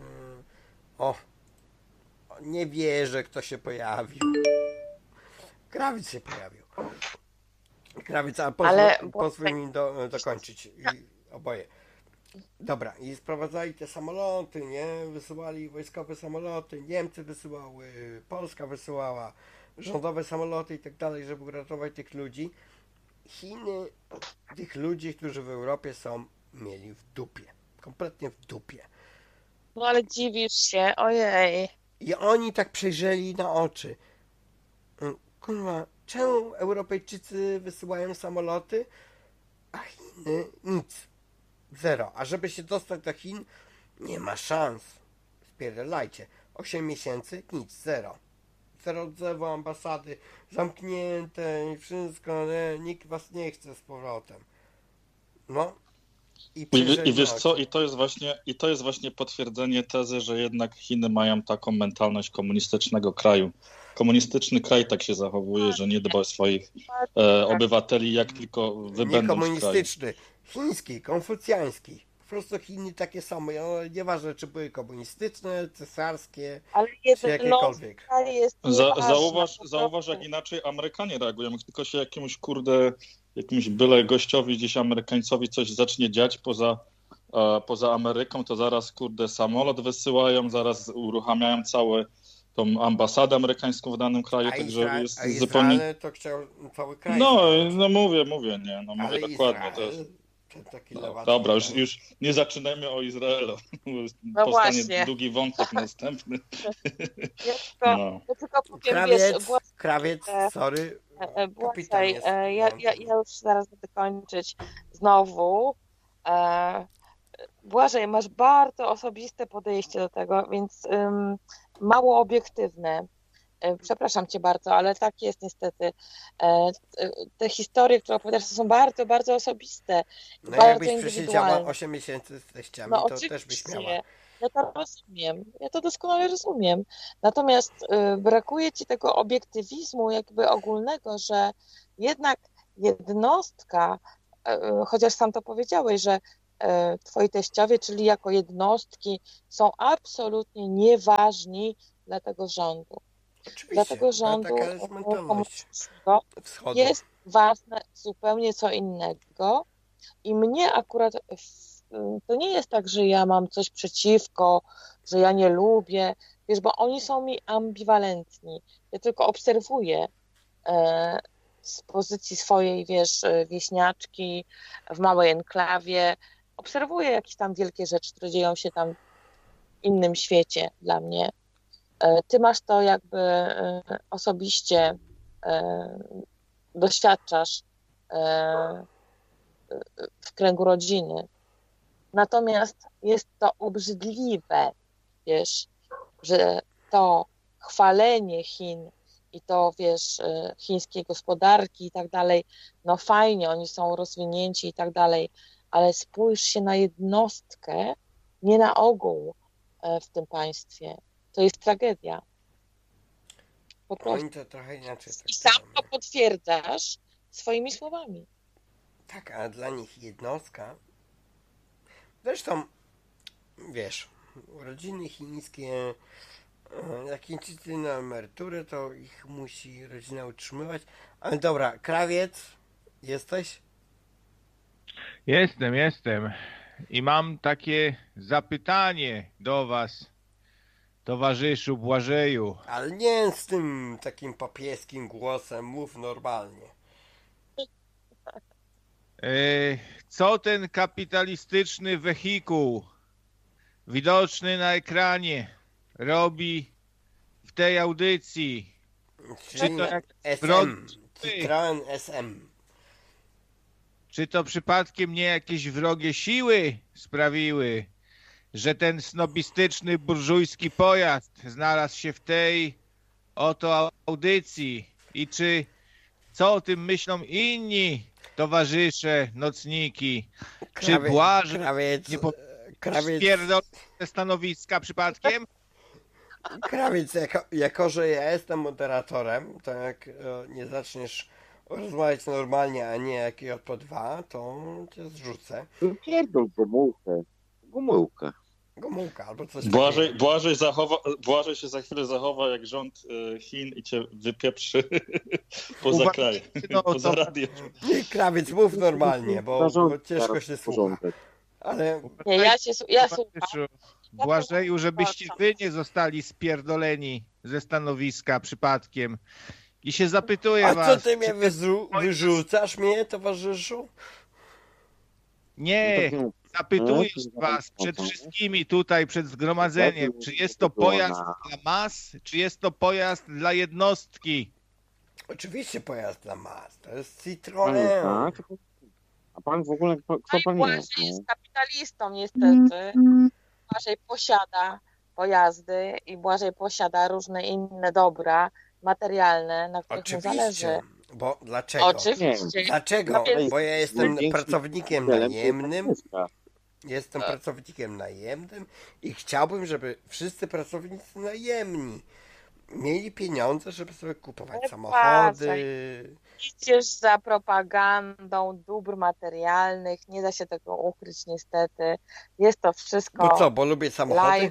nie wierzę, kto się pojawił. Krawiec się pojawił. Krawiec, a pozwól mi dokończyć. Oboje. Dobra, i sprowadzali te samoloty, nie? Wysyłali wojskowe samoloty, Niemcy wysyłały, Polska wysyłała rządowe samoloty i tak dalej, żeby uratować tych ludzi. Chiny tych ludzi, którzy w Europie są, mieli w dupie. Kompletnie w dupie. No ale dziwisz się, ojej. I oni tak przejrzeli na oczy. Kurwa, czemu Europejczycy wysyłają samoloty, a Chiny nic. Zero. A żeby się dostać do Chin, nie ma szans. Spierdolajcie. 8 miesięcy, nic, zero. Zero odzewu, ambasady zamknięte i wszystko, nie? Nikt was nie chce z powrotem. No. I wiesz co, i to jest właśnie potwierdzenie tezy, że jednak Chiny mają taką mentalność komunistycznego kraju. Komunistyczny kraj tak się zachowuje, że nie dba o swoich obywateli, jak tylko wybędą nie komunistyczny, chiński, konfucjański. Po prostu Chiny takie same. Nieważne, czy były komunistyczne, cesarskie, ale czy jakiekolwiek. Zauważ, jak inaczej Amerykanie reagują. Jak tylko się jakimś byle gościowi, gdzieś Amerykańcowi coś zacznie dziać poza Ameryką, to zaraz samolot wysyłają, zaraz uruchamiają tą ambasadę amerykańską w danym kraju, także jest Izrael zupełnie... to chciał cały kraj. No mówię, nie, no mówię dokładnie. To jest... Dobra, już nie zaczynajmy o Izraelu. No powstanie właśnie. Długi wątek następny. Ja tylko powiem, krawiec, sorry. Błaszczaj, ja już zaraz będę kończyć znowu. Błażej, masz bardzo osobiste podejście do tego, więc mało obiektywne. Przepraszam cię bardzo, ale tak jest niestety. Te historie, które opowiadasz, są bardzo, bardzo osobiste. No bardzo jakbyś przesiedziała 8 miesięcy z teściami, to oczywiście. Też byś miała. Ja to rozumiem. Ja to doskonale rozumiem. Natomiast brakuje ci tego obiektywizmu jakby ogólnego, że jednak jednostka, chociaż sam to powiedziałeś, że twoi teściowie, czyli jako jednostki, są absolutnie nieważni dla tego rządu. Oczywiście, Dla tego rządu taka jest mentalność komunistycznego wschodu. jest ważne zupełnie co innego i mnie akurat to nie jest tak, że ja mam coś przeciwko, że ja nie lubię, wiesz, bo oni są mi ambiwalentni. Ja tylko obserwuję z pozycji swojej, wiesz, wieśniaczki w małej enklawie, obserwuję jakieś tam wielkie rzeczy, które dzieją się tam w innym świecie dla mnie. Ty masz to jakby osobiście doświadczasz w kręgu rodziny. Natomiast jest to obrzydliwe, wiesz, że to chwalenie Chin i to, wiesz, chińskiej gospodarki i tak dalej, no fajnie, oni są rozwinięci i tak dalej, ale spójrz się na jednostkę, nie na ogół w tym państwie. To jest tragedia. Po prostu. Oni to trochę inaczej I sam traktują, to nie? potwierdzasz swoimi słowami. Tak, a dla nich jednostka. Zresztą, wiesz, rodziny chińskie, jak Chińczycy na emeryturę, to ich musi rodzina utrzymywać. Ale dobra, krawiec, jesteś? Jestem. I mam takie zapytanie do was, towarzyszu Błażeju. Ale nie z tym takim papieskim głosem, mów normalnie. Co ten kapitalistyczny wehikuł widoczny na ekranie robi w tej audycji? Czyli to jak SM, Citroen SM. Czy to przypadkiem nie jakieś wrogie siły sprawiły, że ten snobistyczny, burżujski pojazd znalazł się w tej oto audycji? I co o tym myślą inni towarzysze, nocniki? Czy Błażej nie spierdol ze stanowiska przypadkiem? Krawiec, jako że ja jestem moderatorem, to jak nie zaczniesz rozmawiać normalnie, a nie jak JP2, to cię zrzucę. Pierdol Gomułkę. Gomułka albo coś takiego. Błażej się za chwilę zachowa jak rząd Chin i cię wypieprzy poza kraj, poza radio. Nie, krawiec, mów normalnie, bo ciężko się słucha. Ale Nie, ja słucham. Błażeju, żebyście wy nie zostali spierdoleni ze stanowiska przypadkiem. I się zapytuję was... A co ty mnie wyrzucasz mnie, towarzyszu? Nie, zapytuję was przed wszystkimi tutaj, przed zgromadzeniem, czy jest to pojazd dla mas, czy jest to pojazd dla jednostki? Oczywiście pojazd dla mas, to jest Citroen. A pan w ogóle, kto pan Błażej jest? jest kapitalistą niestety. Błażej posiada pojazdy i Błażej posiada różne inne dobra materialne, na których mu zależy. Oczywiście, bo dlaczego? Oczywiście. Dlaczego? No więc- Bo ja jestem pracownikiem najemnym. Jestem Tak. pracownikiem najemnym i chciałbym, żeby wszyscy pracownicy najemni mieli pieniądze, żeby sobie kupować Nie samochody. Idziesz za propagandą dóbr materialnych, nie da się tego ukryć niestety. Jest to wszystko Bo co, bo lubię samochody? live.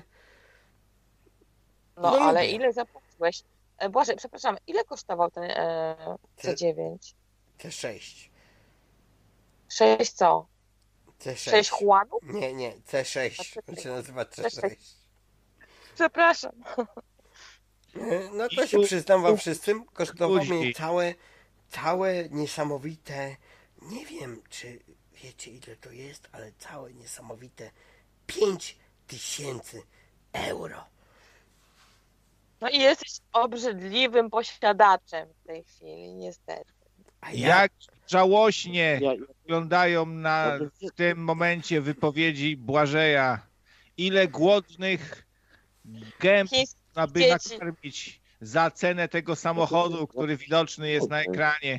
No No ale lubię. ile zapłaciłeś? Błażej, przepraszam, ile kosztował ten C9? C6. 6 co? C6. 6 juanów? Nie, C6. On się nazywa C6. Przepraszam. No to się przyznam wam wszystkim, kosztowało mnie Później. całe niesamowite, nie wiem czy wiecie ile to jest, ale całe niesamowite 5000 euro. No i jesteś obrzydliwym posiadaczem w tej chwili, niestety. A Jak żałośnie Ja, wyglądają w tym momencie wypowiedzi Błażeja. Ile głodnych gęb Chińskie aby dzieci. nakarmić za cenę tego samochodu, który widoczny jest na ekranie.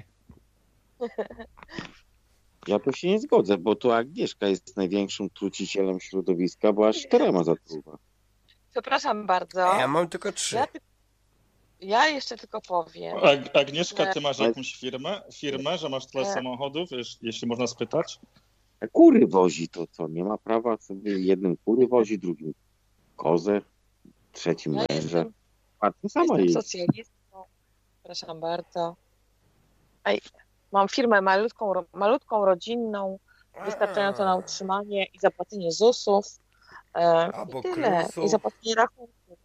ja tu się nie zgodzę, bo tu Agnieszka jest największym trucicielem środowiska, bo aż 4 zatruwa. Przepraszam bardzo. Ja mam tylko 3. Ja, Ja jeszcze tylko powiem. Agnieszka, ty masz jakąś firmę, że masz tyle samochodów, jeśli można spytać? A kury wozi to co? Nie ma prawa sobie jednym kury wozi, drugim kozę, trzecim męża. A ty sama Jestem jest. socjalistką. Przepraszam bardzo. Mam firmę malutką, rodzinną, wystarczającą na utrzymanie i zapłacenie ZUS-ów. I tyle. I zapłacenie rachunków.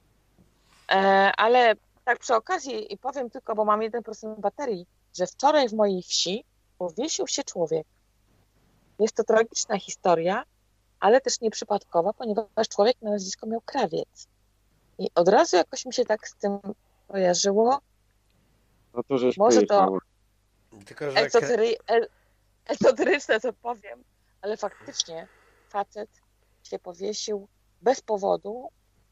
Ale tak przy okazji i powiem tylko, bo mam 1% baterii, że wczoraj w mojej wsi powiesił się człowiek. Jest to tragiczna historia, ale też nieprzypadkowa, ponieważ człowiek na nazwisko miał Krawiec. I od razu jakoś mi się tak z tym kojarzyło. No to żeś może to tylko, że... ezoteryczne, co powiem, ale faktycznie facet się powiesił bez powodu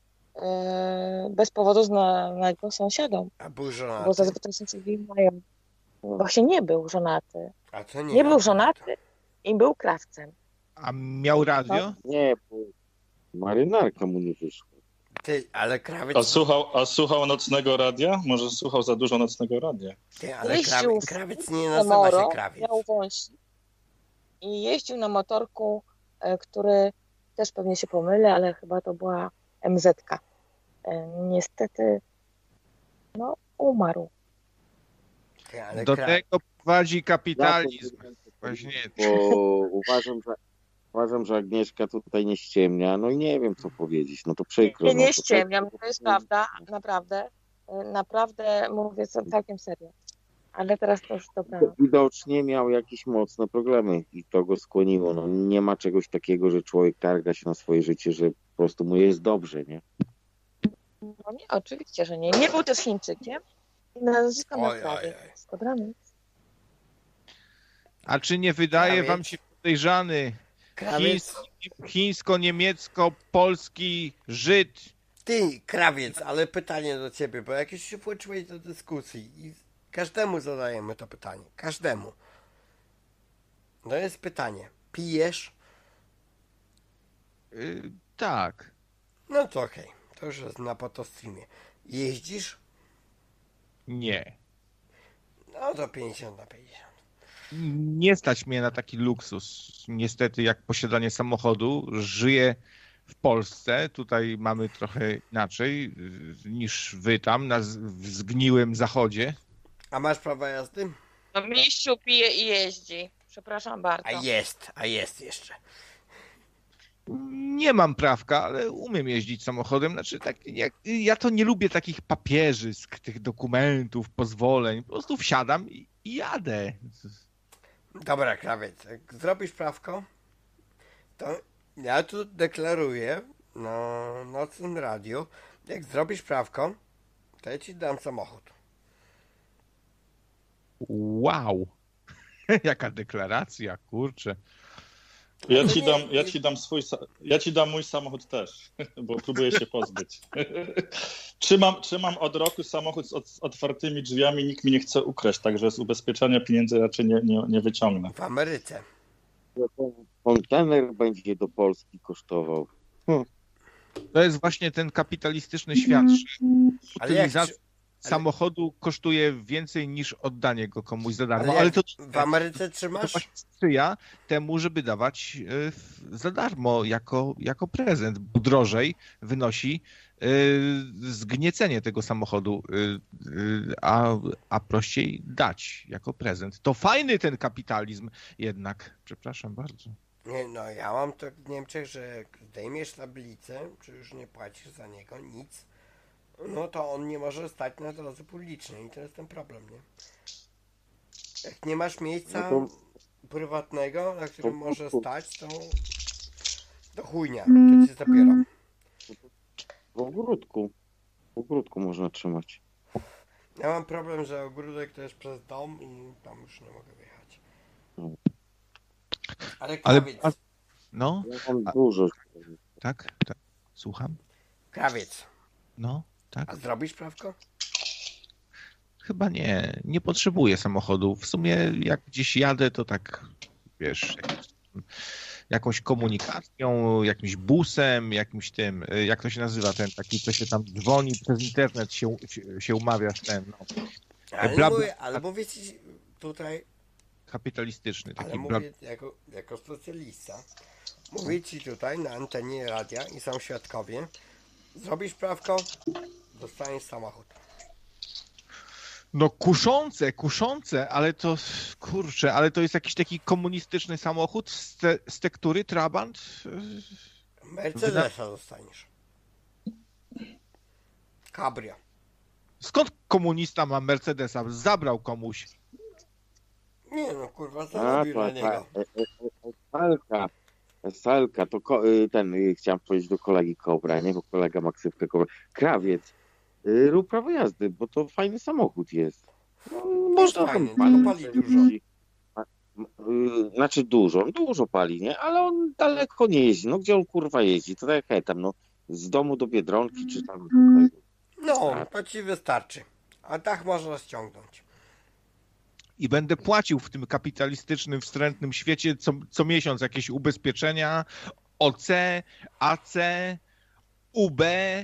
na jego sąsiadom. A był żonaty? Bo zazwyczaj sąsiedzi mają. Właśnie nie był żonaty. A to nie był żonaty i był krawcem. A miał radio? Nie, bo marynarka mu nie wyszła. Ty, ale krawiec... A słuchał nocnego radia? Może słuchał za dużo nocnego radia? Ty, ale krawiec nie nazywa się krawiec. Miał wąsik i jeździł na motorku, który też pewnie się pomylę, ale chyba to była MZ-ka. Niestety umarł. Ty, ale do tego prowadzi kapitalizm. Właśnie. Bo uważam, że Agnieszka tutaj nie ściemnia, no i nie wiem, co powiedzieć, no to przykro. Nie ściemniam, to jest prawda, naprawdę mówię całkiem serio. Ale teraz to już dobra. Widocznie miał jakieś mocne problemy i to go skłoniło. No, nie ma czegoś takiego, że człowiek targa się na swoje życie, że po prostu mu jest dobrze, nie? No nie, oczywiście, że nie. Nie był też Chińczykiem i nazwisko miał Krawiec. Dobranoc. A czy nie wydaje wam się podejrzany chińsko-niemiecko-polski Żyd? Ty, krawiec, ale pytanie do ciebie, bo jakieś się włączyłeś do dyskusji i każdemu zadajemy to pytanie. Każdemu. To jest pytanie. Pijesz? Tak. No to okej. To już jest na Potostreamie. Jeździsz? Nie. No to 50/50. Nie stać mnie na taki luksus. Niestety, jak posiadanie samochodu. Żyję w Polsce. Tutaj mamy trochę inaczej niż wy tam, w zgniłym zachodzie. A masz prawo jazdy? No mistrzu pije i jeździ. Przepraszam bardzo. A jest jeszcze. Nie mam prawka, ale umiem jeździć samochodem. Znaczy, ja to nie lubię takich papierzysk, tych dokumentów, pozwoleń. Po prostu wsiadam i jadę. Dobra, krawiec. Jak zrobisz prawko, to ja tu deklaruję na nocnym radiu, jak zrobisz prawko, to ja ci dam samochód. Wow. Jaka deklaracja, kurczę. Ja ci dam mój samochód też, bo próbuję się pozbyć. Trzymam od roku samochód z otwartymi drzwiami, nikt mi nie chce ukraść, także z ubezpieczenia pieniędzy raczej nie wyciągnę. W Ameryce. Kontener będzie do Polski kosztował. To jest właśnie ten kapitalistyczny świat, że utylizacja samochodu kosztuje więcej niż oddanie go komuś za darmo. Ale to w Ameryce trzymasz? To właśnie sprzyja temu, żeby dawać za darmo jako prezent, bo drożej wynosi zgniecenie tego samochodu, a prościej dać jako prezent. To fajny ten kapitalizm jednak. Przepraszam bardzo. Nie, no ja mam to w Niemczech, że jak zdejmiesz tablicę, czy już nie płacisz za niego nic, no to on nie może stać na drodze publicznej i to jest ten problem, nie? Jak nie masz miejsca prywatnego, na którym może stać, to chujnia, to cię zabiorą. W ogródku można trzymać. Ja mam problem, że ogródek to jest przez dom i tam już nie mogę wyjechać. Ale krawiec. No? Ja mam dużo. Tak, słucham. Krawiec. No, tak. A zrobisz prawko? Chyba nie potrzebuję samochodu. W sumie jak gdzieś jadę, to tak, wiesz, jakąś komunikacją, jakimś busem, jakimś tym, jak to się nazywa, ten taki, co się tam dzwoni, przez internet się umawia ten, no. Ale mówię ci tutaj, kapitalistyczny, taki ale mówię jako specjalista. Mówię ci tutaj na antenie radia i są świadkowie. Zrobisz prawko, dostaniesz samochód. No kuszące, ale to, kurczę, ale to jest jakiś taki komunistyczny samochód z tektury, Trabant? Mercedesa dostaniesz. Cabrio. Skąd komunista ma Mercedesa? Zabrał komuś. Nie no, kurwa, zarobił na niego. SL-ka, to chciałem powiedzieć do kolegi Kobra, nie? Bo kolega ma ksywkę Kobra. Krawiec, rób prawo jazdy, bo to fajny samochód jest. No, można fajny, tam pali dużo. Znaczy dużo pali, nie? Ale on daleko nie jeździ. No gdzie on kurwa jeździ? To tak jak tam, no z domu do Biedronki, czy tam... No, to ci wystarczy. A tak można ściągnąć. I będę płacił w tym kapitalistycznym, wstrętnym świecie co miesiąc jakieś ubezpieczenia, OC, AC, UB.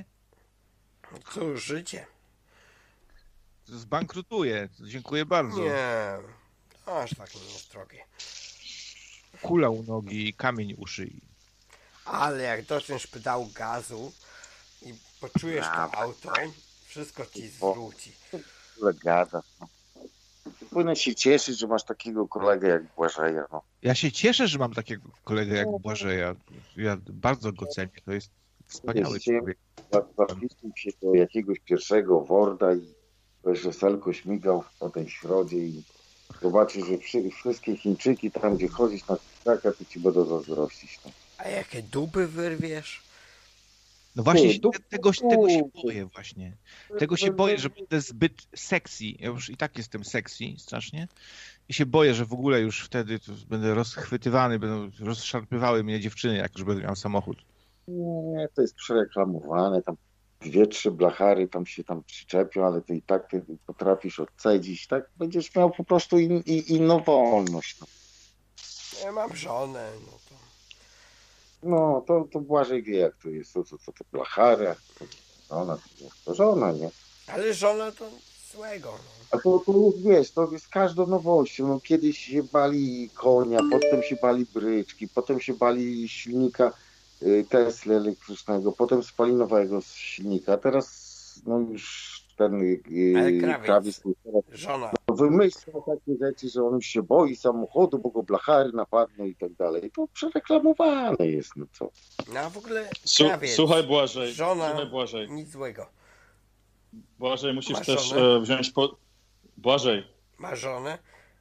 Cóż, życie. Zbankrutuję. Dziękuję bardzo. Nie, aż tak nie jest drogie. Kula u nogi i kamień u szyi. Ale jak dotkniesz pedału gazu i poczujesz to auto, wszystko ci zwróci. Gada. Powinien się cieszyć, że masz takiego kolegę jak Błażeja. No. Ja się cieszę, że mam takiego kolegę jak Błażeja. Ja bardzo go cenię. To jest wspaniały człowiek. Zapisuj się do jakiegoś pierwszego Worda i weselko śmigał po tej środzie i zobaczysz, że wszystkie Chińczyki tam, gdzie chodzisz na taka, to ci będą zazdrościć. No. A jakie dupy wyrwiesz? No właśnie, tego się boję właśnie. Tego się boję, że będę zbyt sexy. Ja już i tak jestem sexy strasznie. I się boję, że w ogóle już wtedy to będę rozchwytywany, będą rozszarpywały mnie dziewczyny, jak już będę miał samochód. Nie, to jest przereklamowane. Tam 2-3 blachary tam się przyczepią, ale ty i tak potrafisz odcedzić. Tak będziesz miał po prostu inną wolność. No. Ja mam żonę, no to... No, to Błażej wie, jak to jest, co to blachary, to żona, nie? Ale żona to złego, no. A to wiesz, to jest każdą nowością. No, kiedyś się bali konia, potem się bali bryczki, potem się bali silnika Tesla elektrycznego, potem spalinowego silnika. Teraz no już ten krawiec żona wymyślał takie rzeczy, że on już się boi samochodu, bo go blachary napadną i tak dalej. To przereklamowane jest, no co. No a w ogóle krawiec, słuchaj Błażej, żona, nic złego. Błażej, musisz też wziąć Błażej. Masz żonę?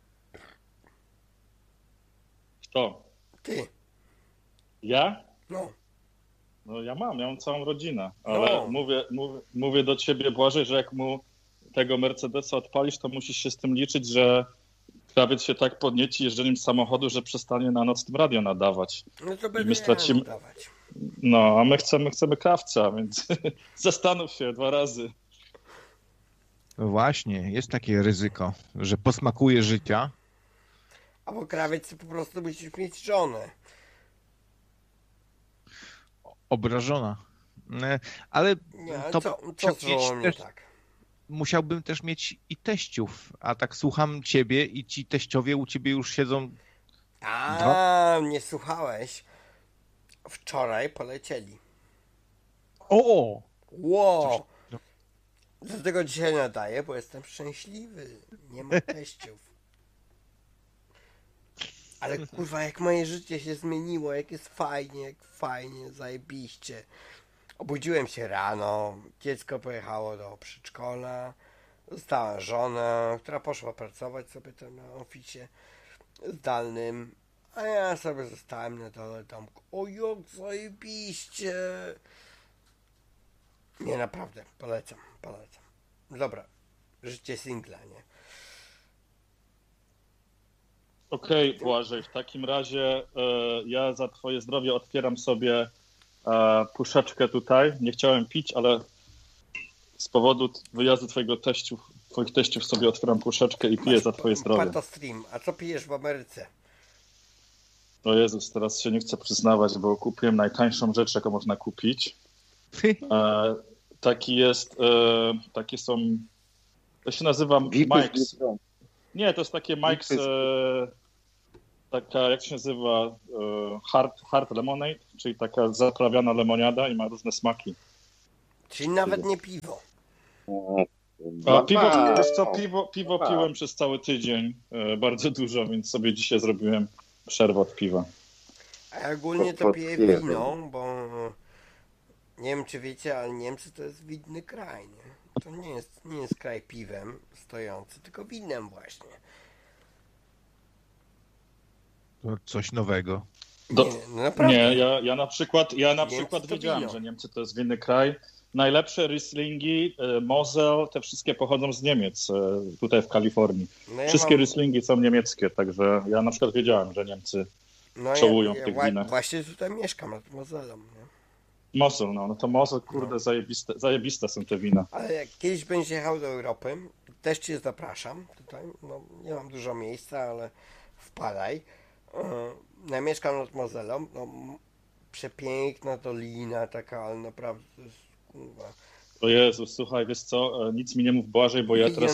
Kto? Ty. Ja? No. No ja mam całą rodzinę, ale mówię do ciebie, Błażej, że jak mu tego Mercedesa odpalisz, to musisz się z tym liczyć, że krawiec się tak podnieci jeżdżeniem samochodu, że przestanie na noc tym radio nadawać. No to będę nadawać. No, a my chcemy krawca, więc zastanów się 2 razy. No właśnie, jest takie ryzyko, że posmakuje życia. Albo krawiec po prostu musisz mieć żonę. Obrażona. Ale to co z żoną nie tak? Musiałbym też mieć i teściów, a tak słucham ciebie i ci teściowie u ciebie już siedzą... Nie słuchałeś. Wczoraj polecieli. O! Wow! Dlatego dzisiaj nadaję, bo jestem szczęśliwy. Nie ma teściów. Ale kurwa, jak moje życie się zmieniło, jak jest fajnie, zajebiście. Obudziłem się rano, dziecko pojechało do przedszkola, została żona, która poszła pracować sobie tam na oficie zdalnym, a ja sobie zostałem na dole domku. O, jak zajebiście! Nie, naprawdę, polecam. Dobra, życie singla, nie? Okej, Błażej, w takim razie ja za twoje zdrowie otwieram sobie puszeczkę tutaj. Nie chciałem pić, ale z powodu wyjazdu twoich teściów sobie otwieram puszeczkę i piję za twoje zdrowie. Patostream, a co pijesz w Ameryce? O Jezus, teraz się nie chcę przyznawać, bo kupiłem najtańszą rzecz, jaką można kupić. Takie są, to się nazywa Mike's. Nie, to jest takie Mike's, taka, jak się nazywa, hard lemonade, czyli taka zaprawiana lemoniada i ma różne smaki. Czyli nawet nie piwo. A piwo, wiesz co, piwo piłem przez cały tydzień, bardzo dużo, więc sobie dzisiaj zrobiłem przerwę od piwa. A ja ogólnie to piję wino, bo nie wiem czy wiecie, ale Niemcy to jest winny kraj, nie? To nie jest kraj piwem stojący, tylko winem właśnie. To coś nowego. Nie, ja na przykład wiedziałem, że Niemcy to jest winny kraj. Najlepsze Rieslingi, Mosel, te wszystkie pochodzą z Niemiec, tutaj w Kalifornii. Wszystkie Rieslingi są niemieckie, także ja na przykład wiedziałem, że Niemcy czołują w tych winach. Właśnie tutaj mieszkam nad Moselą, nie? Mosel, no to Mosel, kurde, zajebiste są te wina. Ale jak kiedyś będziesz jechał do Europy, też cię zapraszam tutaj, no nie mam dużo miejsca, ale wpadaj. Ja mieszkam nad Moselą, no przepiękna dolina taka, ale naprawdę to jest kurwa. O Jezus, słuchaj, wiesz co, nic mi nie mów Błażej, bo ja teraz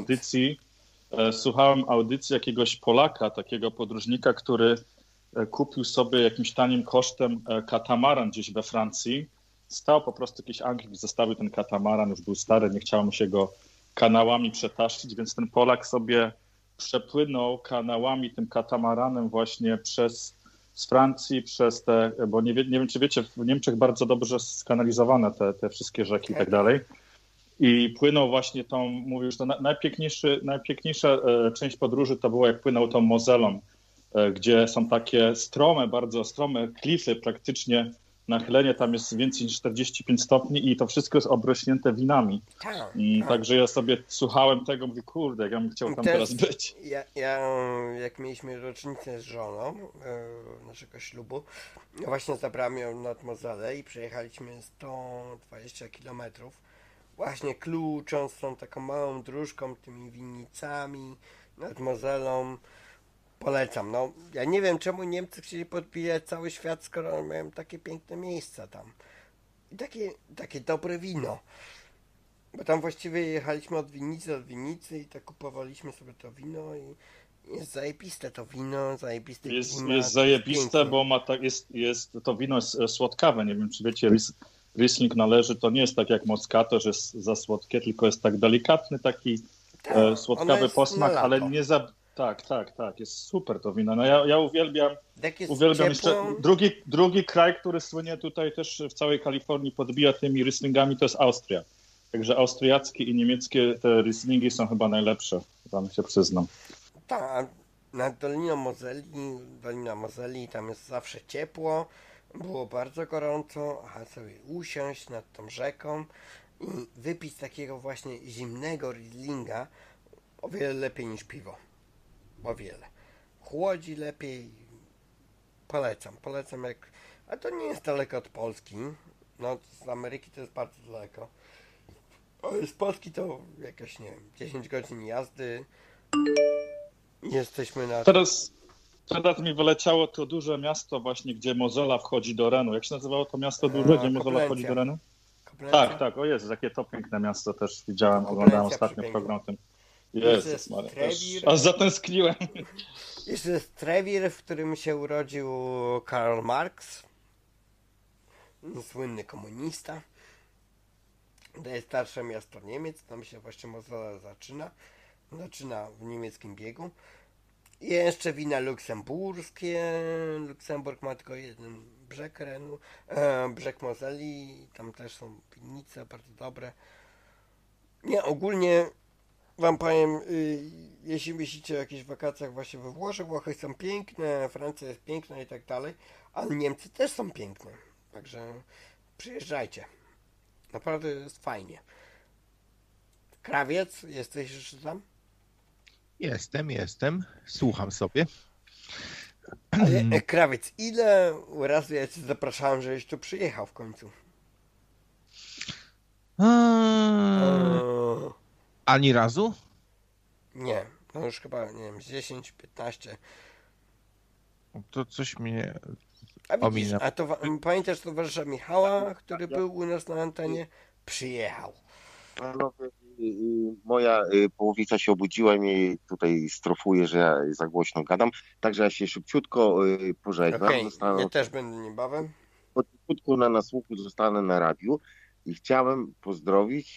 słuchałem audycji jakiegoś Polaka, takiego podróżnika, który kupił sobie jakimś tanim kosztem katamaran gdzieś we Francji. Stał po prostu jakiś Anglik, zostawił ten katamaran, już był stary, nie chciało mu się go kanałami przetaszyć, więc ten Polak sobie przepłynął kanałami tym katamaranem właśnie z Francji, przez te, bo nie wiem czy wiecie, w Niemczech bardzo dobrze skanalizowane te wszystkie rzeki i tak dalej. I płynął właśnie tą, mówił, że to najpiękniejsza część podróży to było jak płynął tą Moselą, gdzie są takie bardzo strome klify, praktycznie nachylenie tam jest więcej niż 45 stopni i to wszystko jest obrośnięte winami. Także ja sobie słuchałem tego, mówię, kurde, jak ja bym chciał tam teraz być. Ja jak mieliśmy rocznicę z żoną naszego ślubu, właśnie zabrałem ją nad Moselę i przejechaliśmy 120 kilometrów, właśnie klucząc tą taką małą dróżką, tymi winnicami nad Moselą. Polecam. No, ja nie wiem, czemu Niemcy chcieli podbijać cały świat, skoro miałem takie piękne miejsca tam. I takie dobre wino. Bo tam właściwie jechaliśmy od winnicy i tak kupowaliśmy sobie to wino i jest zajebiste to wino, zajebiste klimat. Jest zajebiste, bo to wino jest słodkawe. Nie wiem, czy wiecie, Riesling to nie jest tak jak Moscato, że jest za słodkie, tylko jest tak delikatny, taki słodkawy posmak, ale nie za... Tak, jest super to wino. No ja uwielbiam jeszcze drugi kraj, który słynie tutaj też w całej Kalifornii, podbija tymi Rieslingami, to jest Austria. Także austriackie i niemieckie te Rieslingi są chyba najlepsze, tam się przyznam. Tak, nad Dolina Moseli, tam jest zawsze ciepło, było bardzo gorąco, a sobie usiąść nad tą rzeką i wypić takiego właśnie zimnego Rieslinga o wiele lepiej niż piwo. O wiele. Chłodzi lepiej. Polecam jak... A to nie jest daleko od Polski. No z Ameryki to jest bardzo daleko. Ale z Polski to jakieś, nie wiem, 10 godzin jazdy. Jesteśmy na... Teraz mi wyleciało to duże miasto właśnie, gdzie Mosela wchodzi do Renu. Jak się nazywało to miasto duże, gdzie Mosela wchodzi do Renu? Tak, o Jezu, jakie to piękne miasto też widziałem, oglądałem ostatnio program o tym. Jezus Maria, aż zatęskniłem. Jeszcze jest Trewir, w którym się urodził Karl Marx, słynny komunista. To jest starsze miasto Niemiec, tam się właśnie Mosela zaczyna w niemieckim biegu. I jeszcze wina luksemburskie. Luksemburg ma tylko jeden brzeg Renu, brzeg Moseli, tam też są winnice bardzo dobre. Nie, ogólnie wam powiem, jeśli myślicie o jakichś wakacjach właśnie we Włoszech, Włochy są piękne, Francja jest piękna i tak dalej, ale Niemcy też są piękne, także przyjeżdżajcie. Naprawdę jest fajnie. Krawiec, jesteś już tam? Jestem. Słucham sobie. Ale Krawiec, ile razy ja cię zapraszałem, żebyś tu przyjechał w końcu? Ani razu? Nie, no już chyba, nie wiem, 10, 15. To coś mnie A widzisz, ominęło. a to pamiętasz towarzysza Michała, który był u nas na antenie? Przyjechał. No, moja połowica się obudziła i mnie tutaj strofuje, że ja za głośno gadam. Także ja się szybciutko pożegnam. Okej, Zostanę ja też będę niebawem. po cichutku na nasłuchu, zostanę na radiu i chciałem pozdrowić